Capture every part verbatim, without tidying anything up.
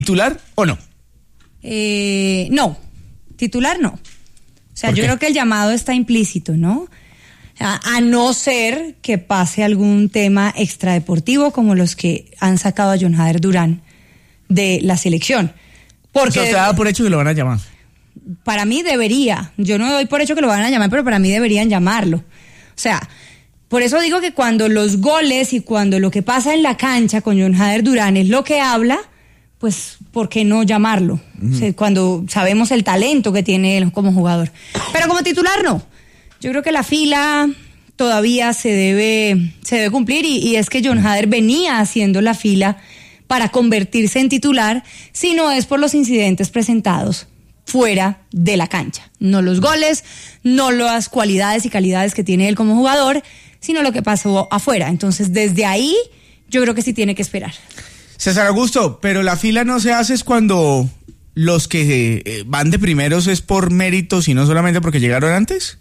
¿Titular o no? Eh, no, titular no. O sea, yo creo que el llamado está implícito, ¿no? A, a no ser que pase algún tema extradeportivo como los que han sacado a John Jader Durán de la selección. Porque o sea, usted da por hecho que lo van a llamar. Para mí debería. Yo no doy por hecho que lo van a llamar, pero para mí deberían llamarlo. O sea, por eso digo que cuando los goles y cuando lo que pasa en la cancha con John Jader Durán es lo que habla, pues, ¿por qué no llamarlo? Uh-huh. O sea, cuando sabemos el talento que tiene él como jugador. Pero como titular, no. Yo creo que la fila todavía se debe, se debe cumplir y, y es que John Jader venía haciendo la fila para convertirse en titular, si no es por los incidentes presentados fuera de la cancha. No los goles, no las cualidades y calidades que tiene él como jugador, sino lo que pasó afuera. Entonces, desde ahí, yo creo que sí tiene que esperar. César Augusto, pero la fila no se hace es cuando los que eh, van de primeros es por méritos y no solamente porque llegaron antes.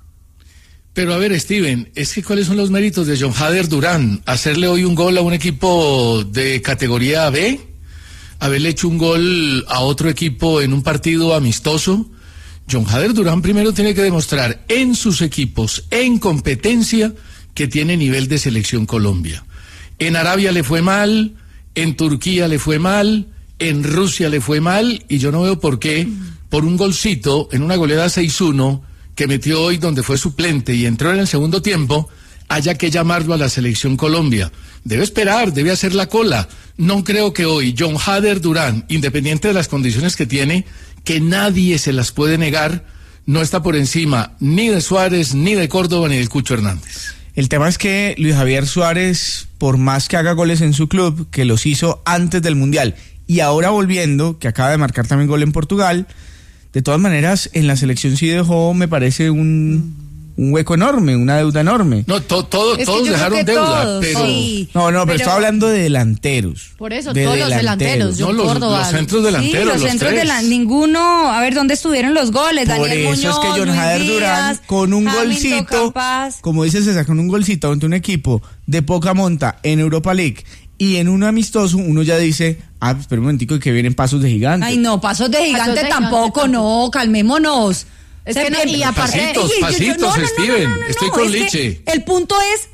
Pero a ver, Steven, es que ¿cuáles son los méritos de John Jader Durán? ¿Hacerle hoy un gol a un equipo de categoría B? ¿Haberle hecho un gol a otro equipo en un partido amistoso? John Jader Durán primero tiene que demostrar en sus equipos, en competencia, que tiene nivel de selección Colombia. En Arabia le fue mal, en Turquía le fue mal, en Rusia le fue mal, y yo no veo por qué, por un golcito en una goleada seis uno, que metió hoy donde fue suplente y entró en el segundo tiempo, haya que llamarlo a la selección Colombia. Debe esperar, debe hacer la cola. No creo que hoy John Jader Durán, independiente de las condiciones que tiene, que nadie se las puede negar, no está por encima ni de Suárez, ni de Córdoba, ni del Cucho Hernández. El tema es que Luis Javier Suárez, por más que haga goles en su club, que los hizo antes del Mundial, y ahora volviendo, que acaba de marcar también gol en Portugal, de todas maneras, en la selección sí dejó, me parece, un, un hueco enorme, una deuda enorme. No, to, todo, es todos dejaron deuda, todos, pero... Sí, no, no, pero, pero estoy hablando de delanteros. Por eso, de todos delanteros. los delanteros. Yo no, los, Córdoba, los centros delanteros, sí, los, los centros tres. de la, ninguno, a ver, ¿dónde estuvieron los goles? Por Daniel eso Muñoz, es que John Luis Jader Díaz, Durán, con un Hamilton golcito, Campas. como dice César, con un golcito ante un equipo de poca monta en Europa League y en un amistoso, uno ya dice, ah, espera un momentico, que vienen pasos de gigante. Ay, no, pasos de gigante, Pasos de tampoco, gigante, no, calmémonos. Es que no, y aparte... Pasitos, y- y- pasitos, no, no, no, Steven, no, no, no, estoy no, con es que Liche. el punto es,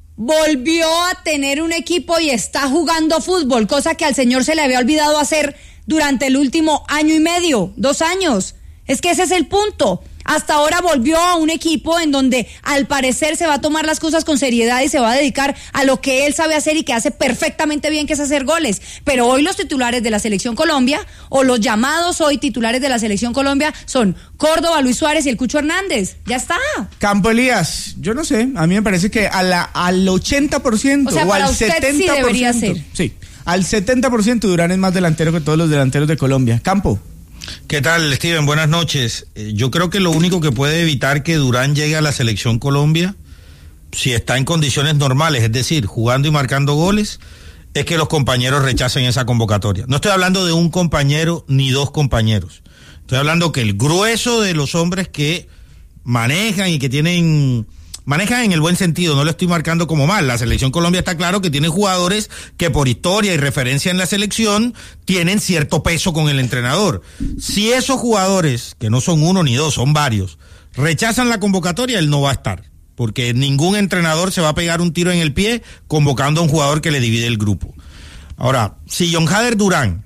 volvió a tener un equipo y está jugando fútbol, cosa que al señor se le había olvidado hacer durante el último año y medio, dos años. Es que ese es el punto. Hasta ahora volvió a un equipo en donde al parecer se va a tomar las cosas con seriedad y se va a dedicar a lo que él sabe hacer y que hace perfectamente bien, que es hacer goles. Pero hoy los titulares de la Selección Colombia, o los llamados hoy titulares de la Selección Colombia, son Córdoba, Luis Suárez y el Cucho Hernández. Ya está. Campo Elías, yo no sé, a mí me parece que a la, al ochenta por ciento O sea, o para al usted sí setenta por ciento, debería ser. sí, al setenta por ciento Durán es más delantero que todos los delanteros de Colombia. Campo. ¿Qué tal, Steven? Buenas noches. Eh, yo creo que lo único que puede evitar que Durán llegue a la selección Colombia, si está en condiciones normales, es decir, jugando y marcando goles, es que los compañeros rechacen esa convocatoria. No estoy hablando de un compañero ni dos compañeros. Estoy hablando que el grueso de los hombres que manejan y que tienen... Manejan en el buen sentido, no lo estoy marcando como mal. La selección Colombia está claro que tiene jugadores que por historia y referencia en la selección tienen cierto peso con el entrenador. Si esos jugadores, que no son uno ni dos, son varios, rechazan la convocatoria, él no va a estar. Porque ningún entrenador se va a pegar un tiro en el pie convocando a un jugador que le divide el grupo. Ahora, si John Jader Durán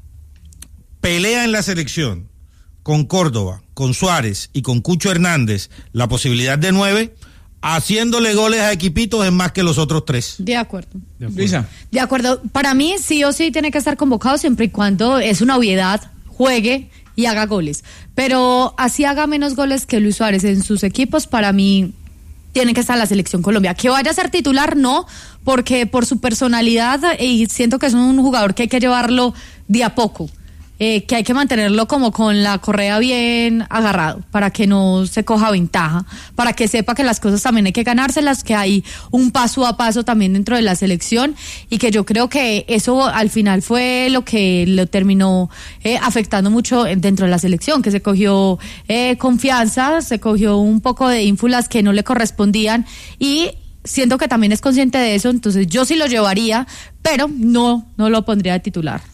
pelea en la selección con Córdoba, con Suárez y con Cucho Hernández la posibilidad de nueve, haciéndole goles a equipitos es más que los otros tres. De acuerdo. De acuerdo. Lisa. De acuerdo. Para mí sí o sí tiene que estar convocado siempre y cuando es una obviedad, juegue y haga goles. Pero así haga menos goles que Luis Suárez en sus equipos, para mí tiene que estar en la selección Colombia. Que vaya a ser titular, no, porque por su personalidad, y siento que es un jugador que hay que llevarlo de a poco. Eh, que hay que mantenerlo como con la correa bien agarrado para que no se coja ventaja, para que sepa que las cosas también hay que ganárselas, que hay un paso a paso también dentro de la selección, y que yo creo que eso al final fue lo que lo terminó eh, afectando mucho dentro de la selección, que se cogió eh, confianza, se cogió un poco de ínfulas que no le correspondían, y siento que también es consciente de eso. Entonces yo sí lo llevaría, pero no, no lo pondría de titular.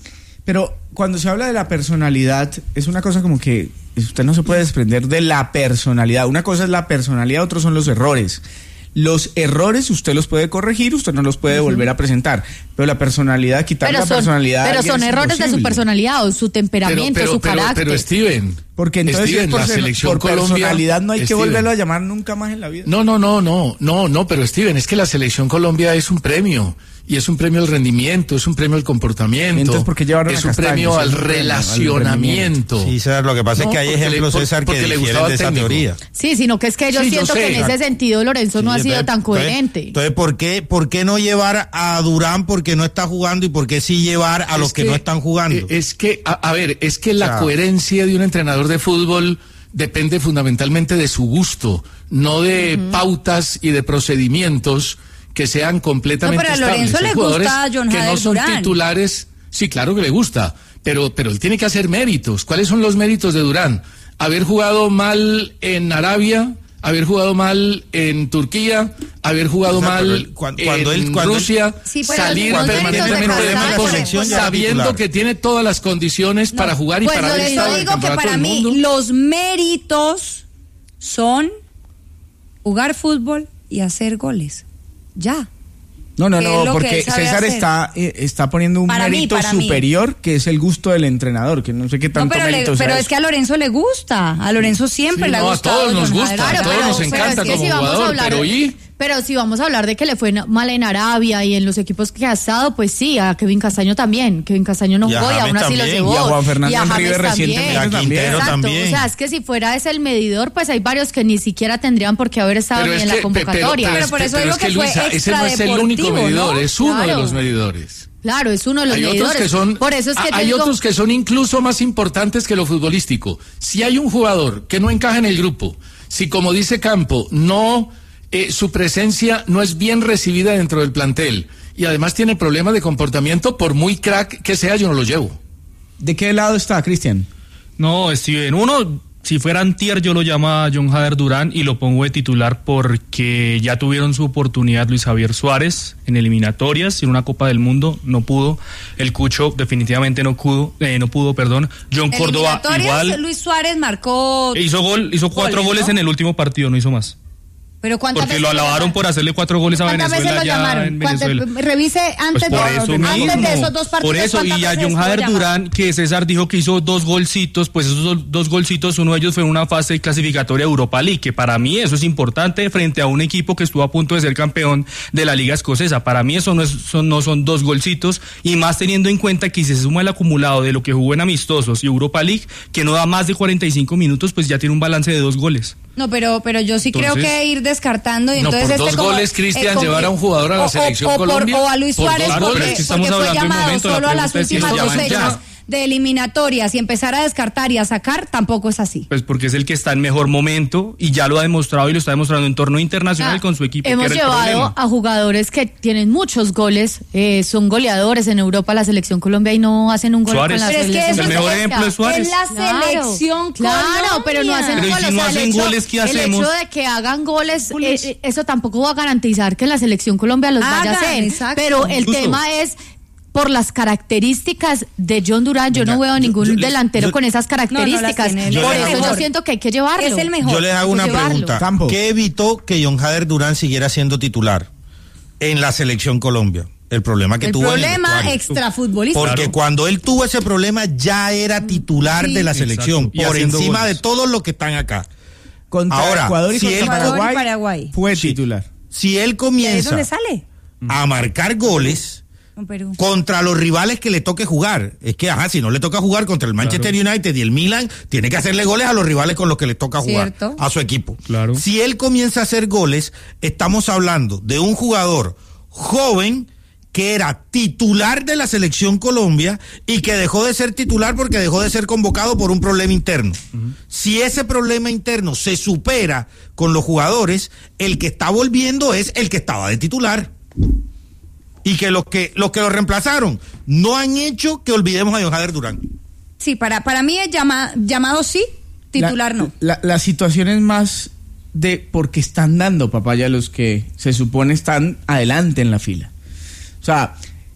Pero cuando se habla de la personalidad, es una cosa como que usted no se puede desprender de la personalidad. Una cosa es la personalidad, otros son los errores. Los errores usted los puede corregir, usted no los puede uh-huh. volver a presentar, pero la personalidad, quitar la son, personalidad. Pero son errores imposible. de su personalidad o su temperamento, pero, pero, su pero, carácter. Pero Steven, porque entonces Steven, por, la ser, selección por Colombia, personalidad no hay Steven. que volverlo a llamar nunca más en la vida. No, no, no, no, no, no, pero Steven, es que la selección Colombia es un premio. Y es un premio al rendimiento, es un premio al comportamiento. Entonces, ¿por qué llevaron es a un Castaño? premio Es al un premio relacionamiento. Sí, César, lo que pasa no, es que hay ejemplos, le, César, porque que le difieren de esa técnico. teoría. Sí, sino que es que yo sí, siento yo que en ese sentido Lorenzo sí, no ha sido entonces, tan coherente. Entonces, entonces ¿por qué, ¿por qué no llevar a Durán porque no está jugando y por qué sí llevar a es los que, que no están jugando? Es que, a, a ver, es que la o sea, coherencia de un entrenador de fútbol depende fundamentalmente de su gusto, no de uh-huh. pautas y de procedimientos que sean completamente no, pero a estables. Lorenzo le gusta a John que Jader no son Durán. titulares, sí, claro que le gusta, pero, pero él tiene que hacer méritos. ¿Cuáles son los méritos de Durán? Haber jugado mal en Arabia, haber jugado mal en Turquía, haber jugado o sea, mal cuando, cuando en él, cuando Rusia, él, sí, salir permanentemente de Marcos, sabiendo que tiene todas las condiciones no, para jugar y pues para haber estado en el campeonato que para del mí mundo. Los méritos son jugar fútbol y hacer goles. Ya. No, no, no, porque César está, eh, está poniendo un para mérito mí, superior, mí. que es el gusto del entrenador, que no sé qué tanto no, pero mérito le, sea Pero eso. es que a Lorenzo le gusta, a Lorenzo siempre sí, le ha no, gustado. A todos nos gusta, claro, a todos pero, nos encanta es que como si jugador, vamos a hablar, pero ¿y? Pero si vamos a hablar de que le fue mal en Arabia y en los equipos que ha estado, pues sí, a Kevin Castaño también. Kevin Castaño no jugó y, y aún así lo llevó. Y a Juan Fernando y a Enrique recientemente también. también. Exacto, también. O sea, es que si fuera ese el medidor, pues hay varios que ni siquiera tendrían por qué haber estado pero ni es en que, la convocatoria. Pero, pero, pero por eso pero digo es que, que Luisa, fue ese no es el único medidor, ¿no? es uno claro. de los medidores. Claro, es uno de los hay medidores. Otros que son, por eso es que hay digo, otros que son incluso más importantes que lo futbolístico. Si hay un jugador que no encaja en el grupo, si como dice Campo, no... Eh, su presencia no es bien recibida dentro del plantel y además tiene problemas de comportamiento, por muy crack que sea, yo no lo llevo. ¿De qué lado está, Cristian? No, Steven, uno, si fuera antier yo lo llamo a John Jader Durán y lo pongo de titular porque ya tuvieron su oportunidad Luis Javier Suárez en eliminatorias, en una Copa del Mundo, no pudo, el Cucho definitivamente no pudo, eh, no pudo, perdón, John Córdoba igual. Luis Suárez marcó... Hizo gol, hizo cuatro goles, goles ¿no? en el último partido, no hizo más. Pero porque lo alabaron por hacerle cuatro goles a Venezuela ya en Venezuela. Revise antes, pues de, antes de esos dos partidos. Por eso, y a John Jader Durán, que César dijo que hizo dos golcitos, pues esos dos golcitos, uno de ellos fue en una fase clasificatoria de Europa League, que para mí eso es importante frente a un equipo que estuvo a punto de ser campeón de la Liga Escocesa. Para mí eso no, es, son, no son dos golcitos, y más teniendo en cuenta que si se suma el acumulado de lo que jugó en amistosos y Europa League, que no da más de cuarenta y cinco minutos, pues ya tiene un balance de dos goles. No, pero pero yo sí entonces, creo que ir descartando y no, entonces por este dos como, goles, Cristian, eh, llevar a un jugador a la o, selección o, Colombia. Por, o a Luis Suárez porque, es que porque fue llamado momento, solo a las últimas dos fechas ya. de eliminatorias y empezar a descartar y a sacar, tampoco es así. Pues porque es el que está en mejor momento y ya lo ha demostrado y lo está demostrando en torneo internacional ah, con su equipo. Hemos que era llevado a jugadores que tienen muchos goles, eh, son goleadores en Europa, la selección Colombia, y no hacen un gol Suárez. con la pero selección. Es que el mejor ejemplo es Suárez. Es la selección claro, Colombia. Claro, pero no hacen pero goles. Si no o sea, hacen el hecho, goles, ¿qué hacemos? El hecho de que hagan goles, goles. Eh, eso tampoco va a garantizar que la selección Colombia los Hagan, vaya a hacer. Exacto. Pero el Justo. tema es... Por las características de John Durán, yo Venga, no veo ningún yo, yo, delantero yo, con esas características. No, no yo Por les eso hago, yo siento que hay que llevarlo. Es el mejor. Yo les hago una pregunta. Campo. ¿Qué evitó que John Jader Durán siguiera siendo titular en la selección Colombia? El problema que el tuvo problema en el extrafutbolístico. Porque claro. cuando él tuvo ese problema ya era titular sí. de la selección, Exacto. por Y encima goles. de todos los que están acá. Contra Ahora, Ecuador y si contra él, Paraguay, y Paraguay. fue titular. Si él ¿De comienza dónde sale? a marcar goles Con Perú. contra los rivales que le toque jugar, es que ajá, si no le toca jugar contra el Manchester Claro. United y el Milan, tiene que hacerle goles a los rivales con los que le toca jugar, Cierto. a su equipo. Claro. Si él comienza a hacer goles, estamos hablando de un jugador joven que era titular de la selección Colombia y que dejó de ser titular porque dejó de ser convocado por un problema interno. Uh-huh. Si ese problema interno se supera con los jugadores, el que está volviendo es el que estaba de titular. Y que los que los que lo reemplazaron no han hecho que olvidemos a John Jader Durán. Sí, para, para mí es llama, llamado sí, titular la, no. La, la situación es más de porque están dando papaya los que se supone están adelante en la fila. O sea,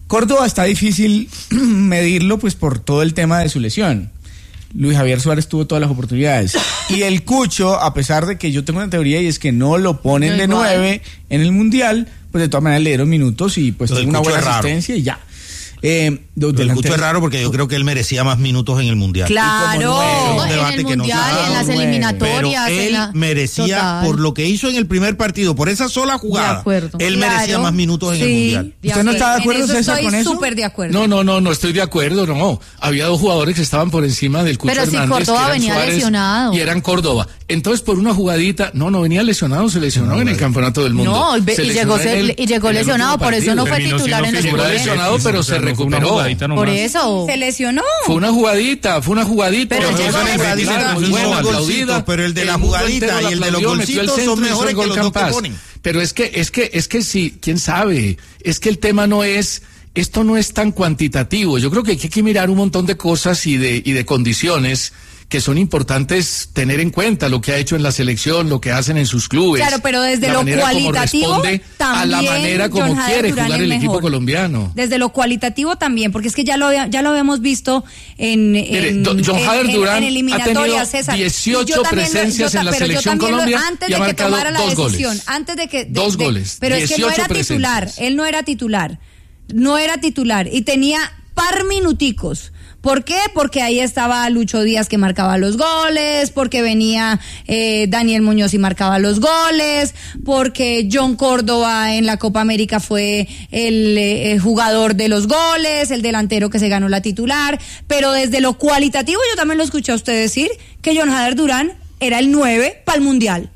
Córdoba está difícil medirlo pues por todo el tema de su lesión. Luis Javier Suárez tuvo todas las oportunidades. Y el Cucho, a pesar de que yo tengo una teoría y es que no lo ponen no de igual. nueve en el Mundial, pues de todas maneras le dieron minutos y pues tuvo una buena asistencia y ya. Eh, el Cucho es raro porque yo creo que él merecía más minutos en el Mundial. Claro, un debate en el que Mundial, no en las eliminatorias. Pero él la... merecía, Total. por lo que hizo en el primer partido, por esa sola jugada, él claro. merecía más minutos sí, en el Mundial. ¿Usted no está de acuerdo, César, con eso? Estoy súper de acuerdo. No, no, no, no estoy de acuerdo, no. Había dos jugadores que estaban por encima del Cucho Pero Hernández, si Córdoba venía Suárez lesionado. Y eran Córdoba. Entonces, por una jugadita, no, no venía lesionado, se lesionó no, en el Campeonato del Mundo. No, y llegó, el, y llegó lesionado, por eso no fue titular en el Llegó lesionado, pero se recuperó. Por eso. Se lesionó. Fue una jugadita, fue una jugadita. Pero llegó jugadita, muy buena, aplaudida. Pero el de la jugadita y el de los golcitos son mejores que los dos que ponen. Pero es que, es que, es que sí, quién sabe. Es que el tema no es, esto no es tan cuantitativo. Yo creo que hay que mirar un montón de cosas y de, y de condiciones que son importantes tener en cuenta, lo que ha hecho en la selección, lo que hacen en sus clubes. Claro, pero desde lo cualitativo también a la manera como John quiere Durán jugar el mejor. equipo colombiano. Desde lo cualitativo también, porque es que ya lo ya lo habíamos visto en Mire, en, John en, Durán en eliminatorias, ha César. dieciocho presencias lo, yo, en la selección Colombia lo, antes y ha de que marcado tomara la dos decisión, goles. antes de que de, dos de, goles. Pero es que no era presencias. titular, él no era titular. No era titular y tenía par minuticos. ¿Por qué? Porque ahí estaba Lucho Díaz que marcaba los goles, porque venía eh, Daniel Muñoz y marcaba los goles, porque John Córdoba en la Copa América fue el, eh, el jugador de los goles, el delantero que se ganó la titular, pero desde lo cualitativo yo también lo escuché a usted decir que John Jader Durán era el nueve para el Mundial.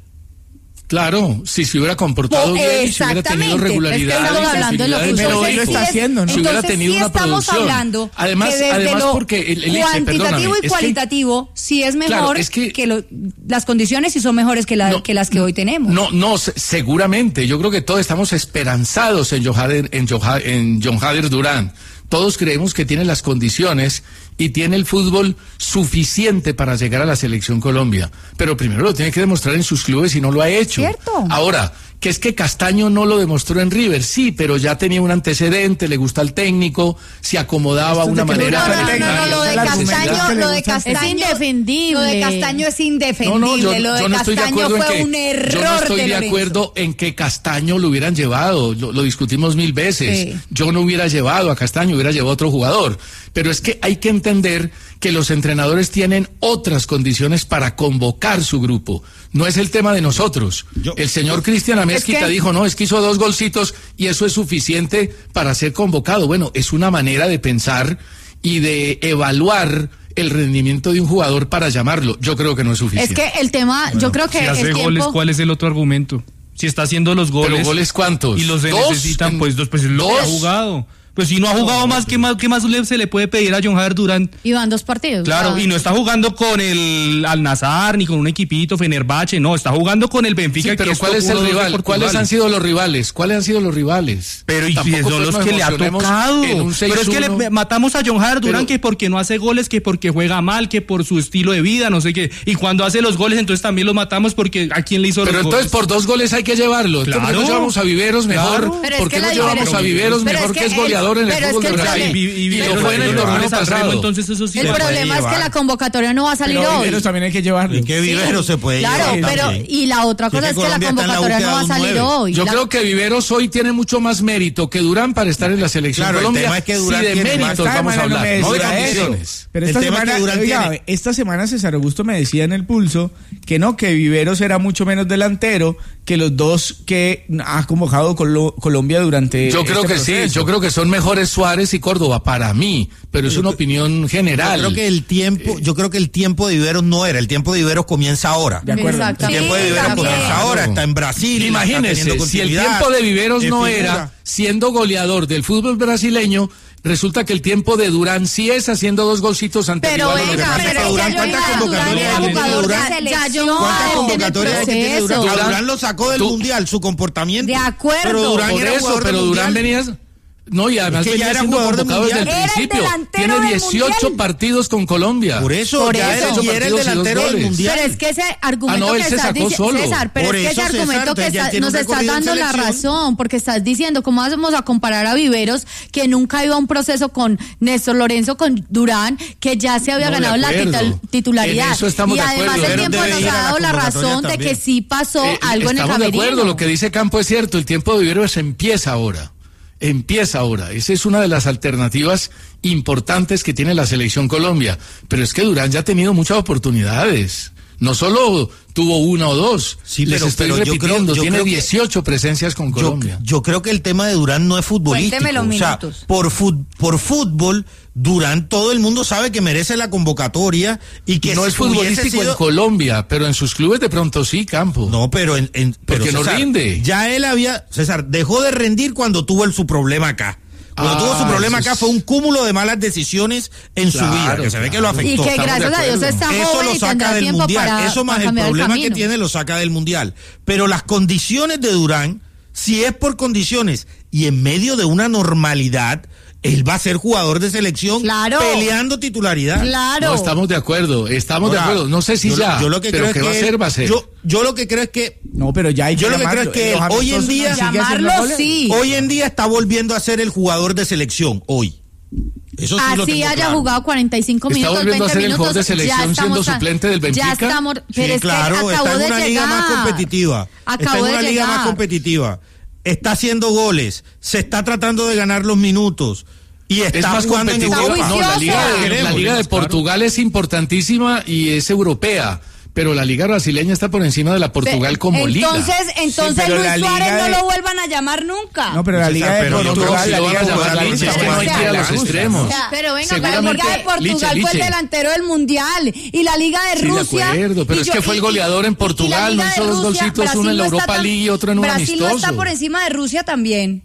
Claro, si se hubiera comportado pues, bien y si hubiera tenido regularidad, es que hablando de lo que pero hoy lo está haciendo, ¿no? Si hubiera Entonces, tenido sí una estamos producción. hablando además, que desde además lo porque el, el cuantitativo eche, y cualitativo es que, sí es mejor claro, es que, que lo, las condiciones sí son mejores que, la, no, que las que hoy tenemos. No, no, seguramente. Yo creo que todos estamos esperanzados en John Jader, en John, en John Jader Durán. Todos creemos que tiene las condiciones y tiene el fútbol suficiente para llegar a la selección Colombia. Pero primero lo tiene que demostrar en sus clubes y no lo ha hecho. ¿Cierto? Ahora, que es que Castaño no lo demostró en River, sí, pero ya tenía un antecedente, le gusta al técnico, se acomodaba de una manera. No, no, no, no, no, lo de Castaño, lo de Castaño es indefendible. Lo de Castaño es indefendible. No, no, yo, lo de yo no estoy de Castaño acuerdo fue en que, un error. Yo no estoy de, de acuerdo en que Castaño lo hubieran llevado, lo, lo discutimos mil veces. Sí. Yo no hubiera llevado a Castaño, hubiera llevado a otro jugador. Pero es que hay que entender que los entrenadores tienen otras condiciones para convocar su grupo. No es el tema de nosotros. Yo, el señor Cristian Amezquita es que... dijo, no, es que hizo dos golcitos y eso es suficiente para ser convocado. Bueno, es una manera de pensar y de evaluar el rendimiento de un jugador para llamarlo. Yo creo que no es suficiente. Es que el tema, bueno, yo creo que si hace el goles, tiempo... ¿cuál es el otro argumento? Si está haciendo los goles. ¿Pero goles cuántos? Y los de ¿Dos? necesitan, pues dos, pues lo que ha jugado. Pues si no ha jugado más, ¿qué más, qué más se le puede pedir a John Jader Durán? Y van dos partidos. Claro, ¿verdad? Y no está jugando con el Al-Nassr ni con un equipito Fenerbahce, no, está jugando con el Benfica. Sí, pero que ¿cuál es el rival? ¿Cuáles han sido los rivales? ¿Cuáles han sido los rivales? Pero y son los que le ha tocado. Pero es que le matamos a John Jader Durán pero, que porque no hace goles, que porque juega mal, que por su estilo de vida, no sé qué. Y cuando hace los goles, entonces también los matamos porque ¿a quién le hizo pero los entonces goles? por dos goles hay que llevarlo. Claro. ¿Por qué no llevamos a Viveros mejor? Claro. ¿Por qué no llevamos a Viveros mejor que es goleador en el fútbol de Brasil? Y, y, y lo fue en el torneo pasado. Entonces eso sí el problema es que la convocatoria no va a salir pero hoy. Viveros también hay que llevarlo. ¿Y qué Viveros sí. se puede claro, llevar? Claro, pero y la otra cosa es que, es que la convocatoria no va a salir hoy. Yo la... creo que Viveros hoy tiene mucho más mérito que Durán para estar en la selección claro, Colombia. El tema es que Durán sí, de tiene méritos más vamos a hablar, no, no de condiciones. Pero esta el semana, que Durán oiga, tiene... esta semana César Augusto me decía en el Pulso que no, que Viveros era mucho menos delantero que los dos que ha convocado Colo- Colombia durante Yo creo este que proceso. sí, yo creo que son mejores Suárez y Córdoba para mí, pero es una opinión general. Yo creo que el tiempo, yo creo que el tiempo de Viveros no era, el tiempo de Viveros comienza ahora. De acuerdo. El tiempo de Viveros sí, comienza ahora, está en Brasil. Imagínese, si el tiempo de Viveros no era siendo goleador del fútbol brasileño, resulta que el tiempo de Durán sí es haciendo dos golcitos ante pero rival. venga, Pero pero Durán, ¿cuántas convocatorias tiene Durán? ¿Cuántas convocatorias tiene Durán? Durán lo sacó del Tú, Mundial, su comportamiento. De acuerdo. Pero Durán por era eso, pero Durán venía... No, y además Es que ya venía era siendo jugador del convocado desde el Mundial. Era el principio. delantero Tiene del dieciocho Mundial. partidos con Colombia. Por eso, Por ya eso. era, y era el Partidos y dos delantero del goles. Mundial. Pero es que ese argumento Ah, no, él que se estás sacó diciendo, solo. César, pero Por es que eso, ese César, argumento que entonces ya está- tiene nos un estás recorrido en dando la selección. razón, porque estás diciendo, ¿cómo vamos a comparar a Viveros, que nunca iba a un proceso con Néstor Lorenzo, con Durán, que ya se había No, de ganado la acuerdo. titul- titularidad? En eso estamos y de además acuerdo. el Viveros tiempo debe nos ir a ha la dado la convocatoria razón de también. que sí pasó Eh, algo en el Estamos de camerino. acuerdo, lo que dice Campo es cierto, el tiempo de Viveros empieza ahora. Empieza ahora. Esa es una de las alternativas importantes que tiene la selección Colombia. Pero es que Durán ya ha tenido muchas oportunidades. No solo tuvo una o dos. Sí, Les pero- estoy pero yo creo- repitiendo, yo tiene creo que- dieciocho presencias con Yo, Colombia. yo creo que el tema de Durán no es futbolístico. Cuénteme los o sea, minutos. por, fut- por fútbol, Durán, todo el mundo sabe que merece la convocatoria y que no si es futbolístico hubiese sido- en Colombia, pero en sus clubes de pronto sí, Campo. No, pero en, en- pero Porque no César, rinde. Ya él había, César, dejó de rendir cuando tuvo el, su problema acá. Cuando Ah, tuvo su problema eso acá es- fue un cúmulo de malas decisiones en su Claro, vida, que se ve que lo claro. Y afectó. que Estamos de gracias a Dios acuerdo. está Eso joven lo y saca tendrá del tiempo mundial. para, Eso más para el cambiar problema que camino. tiene lo saca del mundial. Pero las condiciones de Durán, si es por condiciones y en medio de una normalidad, él va a ser jugador de selección Claro. peleando titularidad. Claro. No, estamos de acuerdo, estamos Ahora, de acuerdo. No sé si yo, lo- ya, yo lo que pero creo que es va a que ser, él- va a ser. Yo, yo lo que creo es que No, pero ya hay que Yo lo que llamarlo. creo es que Los hoy en amistosos día- sigue haciendo Llamarlo, goles. sí. hoy en día está volviendo a ser el jugador de selección, hoy. Eso sí lo Así tengo haya claro. jugado cuarenta y cinco Está minutos, volviendo a veinte ser el jugador de minutos, selección ya estamos siendo a- suplente del Benfica. Ya estamos, pero Sí, es claro, que está acabó en de una llegar. liga más competitiva. Acabó está en de una liga llegar. más competitiva. Está haciendo goles, se está tratando de ganar los minutos y está Es más jugando en competitiva. Europa. No, la liga, de- Queremos, la liga de claro. Portugal es importantísima y es europea. Pero la liga brasileña está por encima de la Portugal como liga. Entonces, entonces pero Luis la liga Suárez no de- lo vuelvan a llamar nunca. No, pero la César, Liga de pero yo No, Portugal, si la lo Liga van de a llamar Portugal, Liche, es está que no hay que ir a los rusa, extremos. ¿no? Pero venga, La Seguramente- Liga de Portugal Liche, fue el Liche. delantero del Mundial y la Liga de Sí, de Rusia. acuerdo, pero y es yo- que fue el y- goleador en y- y la Portugal, Liga no hizo de dos Rusia, golcitos, Brasil uno en la no está Europa tan- League y otro en un Brasil no está amistoso. por encima de Rusia también.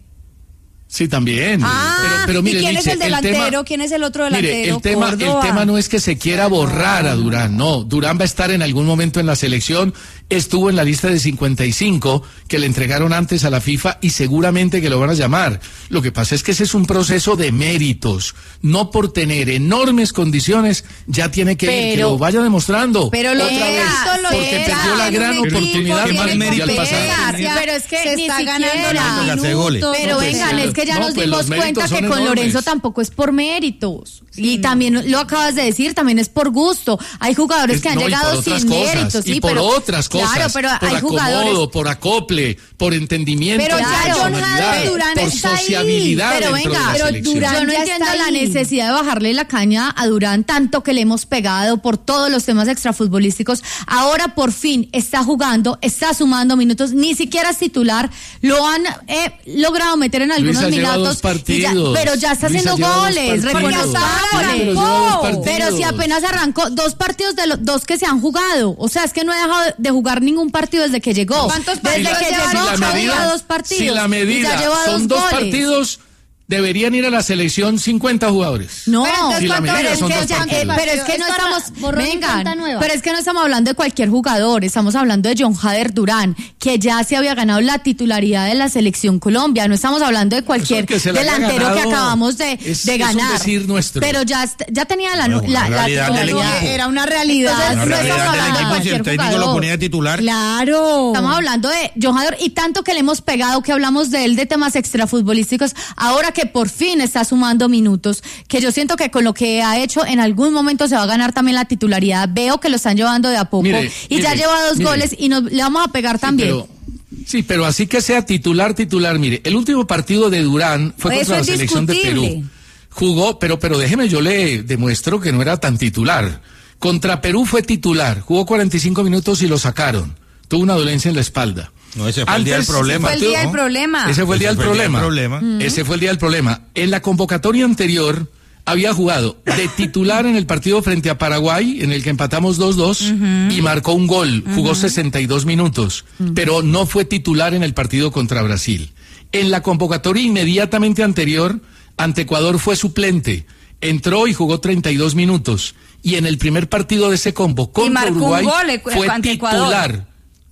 Sí, también. Ah, pero, pero mire, ¿y quién es Liche, el delantero? tema- ¿Quién es el otro delantero? Mire, el tema, el Córdoba. tema no es que se quiera borrar a Durán, no. Durán va a estar en algún momento en la selección. Estuvo en la lista de cincuenta y cinco que le entregaron antes a la FIFA y seguramente que lo van a llamar. Lo que pasa es que ese es un proceso de méritos. No por tener enormes condiciones ya tiene que ir, que Pero- lo vaya demostrando. Pero lo otra que vez, esto lo porque era, perdió la en gran un equipo, oportunidad tiene mal que mundial competir. pasado. Sí, pero es que se ni está siquiera. ganando Que hace los goles. minutos. Pero pues, vengan, es que ya no, nos pues, dimos los méritos cuenta que son con enormes. Lorenzo tampoco es por méritos. Y también lo acabas de decir, también es por gusto. Hay jugadores Es- que han no, y llegado por otras sin cosas, méritos, y sí, por pero otras cosas, Claro, pero por hay jugadores. acomodo, por acople, por entendimiento, Pero por ya John personalidad, Jader Durán por está ahí. sociabilidad Pero dentro venga, de la pero selección. Durán Yo no ya entiendo está la ahí. necesidad de bajarle la caña a Durán tanto que le hemos pegado por todos los temas extrafutbolísticos. Ahora por fin está jugando, está sumando minutos, ni siquiera es titular, lo han eh, logrado meter en algunos Luisa lleva minutos, dos y ya- partidos. pero ya está Luisa haciendo lleva dos goles, partidos. reconozcámosle. Sí, pero lleva dos partidos. Pero si apenas arrancó dos partidos de los dos que se han jugado, o sea, es que no ha dejado de jugar ningún partido desde que llegó. ¿Cuántos Desde partidos que lleva? llegó Si la ha medida, jugado dos partidos. si la y ya medida lleva son dos goles. partidos, deberían ir a la selección cincuenta jugadores. No, Pero entonces, Si la ¿cuántos- medida pero es, son que dos ya- partidos. eh, pero es que no Es borra- estamos, borrón y vengan, cuenta nueva. pero es que no estamos hablando de cualquier jugador, estamos hablando de John Jader Durán, que ya se había ganado la titularidad de la selección Colombia, no estamos hablando de cualquier Eso que se la haya delantero que ganado acabamos de, es- de es un ganar. decir nuestro. Pero ya, est- ya tenía la, Bueno, la, una la realidad del titularidad. equipo. Era una realidad. Entonces, La no realidad estamos del hablando de equipo, si cualquier el técnico lo jugador. ponía de titular. Claro. Estamos hablando de John Jader y tanto que le hemos pegado, que hablamos de él de temas extrafutbolísticos, ahora que por fin está sumando minutos, que yo siento que con lo que ha hecho en algún momento se va a ganar también la titularidad. Veo que lo están llevando de a poco Mire, y ya mire, lleva dos mire. goles y nos, le vamos a pegar también. Sí, pero, sí, pero así que sea titular, titular. Mire, el último partido de Durán fue Eso contra la es selección de discutible. Perú. Jugó, pero, pero déjeme, yo le demuestro que no era tan titular. Contra Perú fue titular, jugó cuarenta y cinco minutos y lo sacaron. Tuvo una dolencia en la espalda. No, ese fue el día del Antes- problema. Fue el día del ¿no? problema. Ese fue el día del Ese fue el día del problema. problema. Ese fue el día del problema. En la convocatoria anterior había jugado de titular en el partido frente a Paraguay, en el que empatamos dos dos, y marcó un gol. Jugó sesenta y dos minutos, pero no fue titular en el partido contra Brasil. En la convocatoria inmediatamente anterior, ante Ecuador fue suplente. Entró y jugó treinta y dos minutos. Y en el primer partido de ese combo contra marcó un Uruguay gol, Ecu- fue ante Ecuador. titular.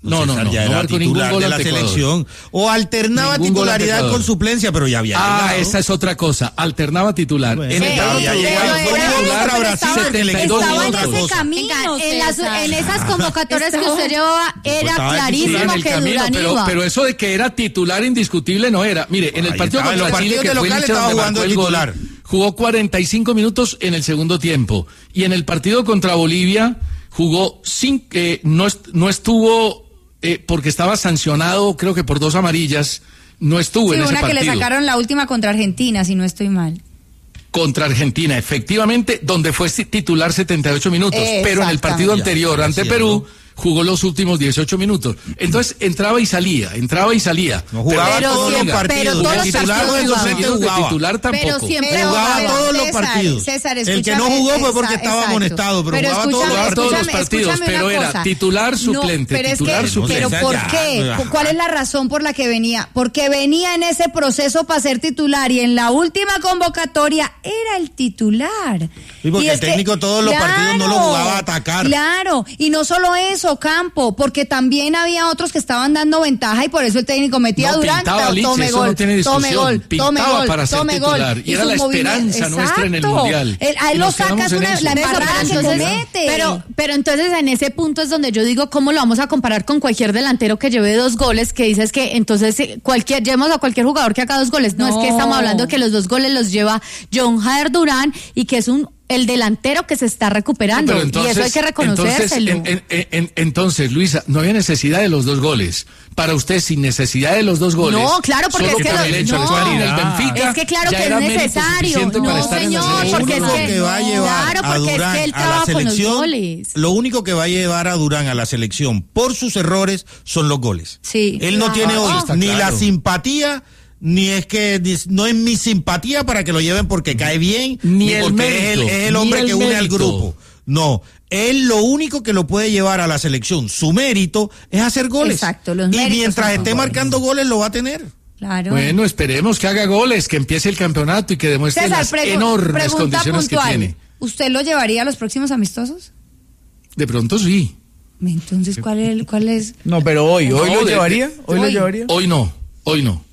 No, no, César no, ya no era marcó ningún titular gol de la ante Ecuador. selección. O alternaba Ningún gol ante titularidad Ecuador. con suplencia, pero ya había Ah, llegado. esa es otra cosa. Alternaba titular. Bueno, en el pero caso ya de llegó, Uruguay fue era- titular pero Brasil, estaba- setenta y dos estaba en minutos. ese camino, Venga, en, las, César. en esas convocatorias que Estaba- usted llevaba era estaba Sí, clarísimo en el que camino, Durán pero, iba. pero eso de que era titular indiscutible no era. Mire, en el Ahí partido estaba, en los contra Chile, partidos que de fue el local hecho estaba donde jugando marcó de el gol, titular. jugó cuarenta y cinco minutos en el segundo tiempo. Y en el partido contra Bolivia jugó sin, eh, no, est- no estuvo, eh, porque estaba sancionado, creo que por dos amarillas, no estuvo Sí, en ese una que partido. le sacaron la última contra Argentina, si no estoy mal. Contra Argentina, efectivamente, donde fue titular setenta y ocho minutos, pero en el partido Exactamente. anterior Ya, ante ya, Perú jugó los últimos dieciocho minutos. Entonces entraba y salía, entraba y salía. No jugaba Pero todos siempre- los partidos. pero todos de los titular partidos o de jugaba. suplente Partidos de jugaba. titular tampoco. Pero siempre Jugaba pero, todos los César, partidos. César, El que escúchame, no jugó fue porque esa- estaba exacto. amonestado, pero jugaba todos los escúchame, partidos. Todos los escúchame, partidos, escúchame pero una era cosa. titular, suplente, pero es titular, que, suplente. Pero No, ¿por César, qué? ya. ¿Cuál es la razón por la que venía? Porque venía en ese proceso para ser titular y en la última convocatoria era el titular. Sí, porque Y el es que- técnico todos los partidos no lo jugaba a atacar. Claro, y no solo eso, Campo, porque también había otros que estaban dando ventaja y por eso el técnico metía No, a Durán, pintaba to- Lich, tome eso gol, no tiene tome discusión. gol, tome Pintaba gol, para ser tome titular, gol. y era sus la movimientos- esperanza nuestra en el Exacto. Mundial. El- a él Y lo nos quedamos sacas en una, eso. la César, embarrada pero que entonces- comete. Pero, pero entonces en ese punto es donde yo digo cómo lo vamos a comparar con cualquier delantero que lleve dos goles, que dices que entonces eh, cualquier, llevemos a cualquier jugador que haga dos goles. No, No. es que estamos hablando que los dos goles los lleva John Jader Durán y que es un el delantero que se está recuperando. Pero entonces, y eso hay que reconocérselo. Entonces, en- en- en- entonces, Luisa, no había necesidad de los dos goles. Para usted, sin necesidad de los dos goles. No, claro, porque solo es que por lo- el hecho de no. estar en el Benfica, Es que claro ya que era es mérito necesario. suficiente para No, estar en la señor, selección. porque Lo es único que- que va a no, llevar claro, a porque es Durán que él a la trabaja con los selección, goles. lo único que va a llevar a Durán a la selección por sus errores son los goles. Sí. Él no Claro. tiene hoy Está ni claro. la simpatía, ni es que ni- no es mi simpatía para que lo lleven porque cae bien, Ni ni el porque mérito, es el, es el ni hombre el que une al mérito. grupo. No, él lo único que lo puede llevar a la selección, su mérito, es hacer goles. Exacto, los y méritos mientras son los esté goles. marcando goles, lo va a tener. Claro. Bueno, esperemos que haga goles, que empiece el campeonato y que demuestre César, las pregu- enormes pregunta condiciones que puntual. tiene. ¿Usted lo llevaría a los próximos amistosos? De pronto sí. Entonces, ¿cuál es? ¿Cuál es? No, pero hoy, hoy No, lo de- llevaría, hoy lo hoy. llevaría. Hoy no, hoy no.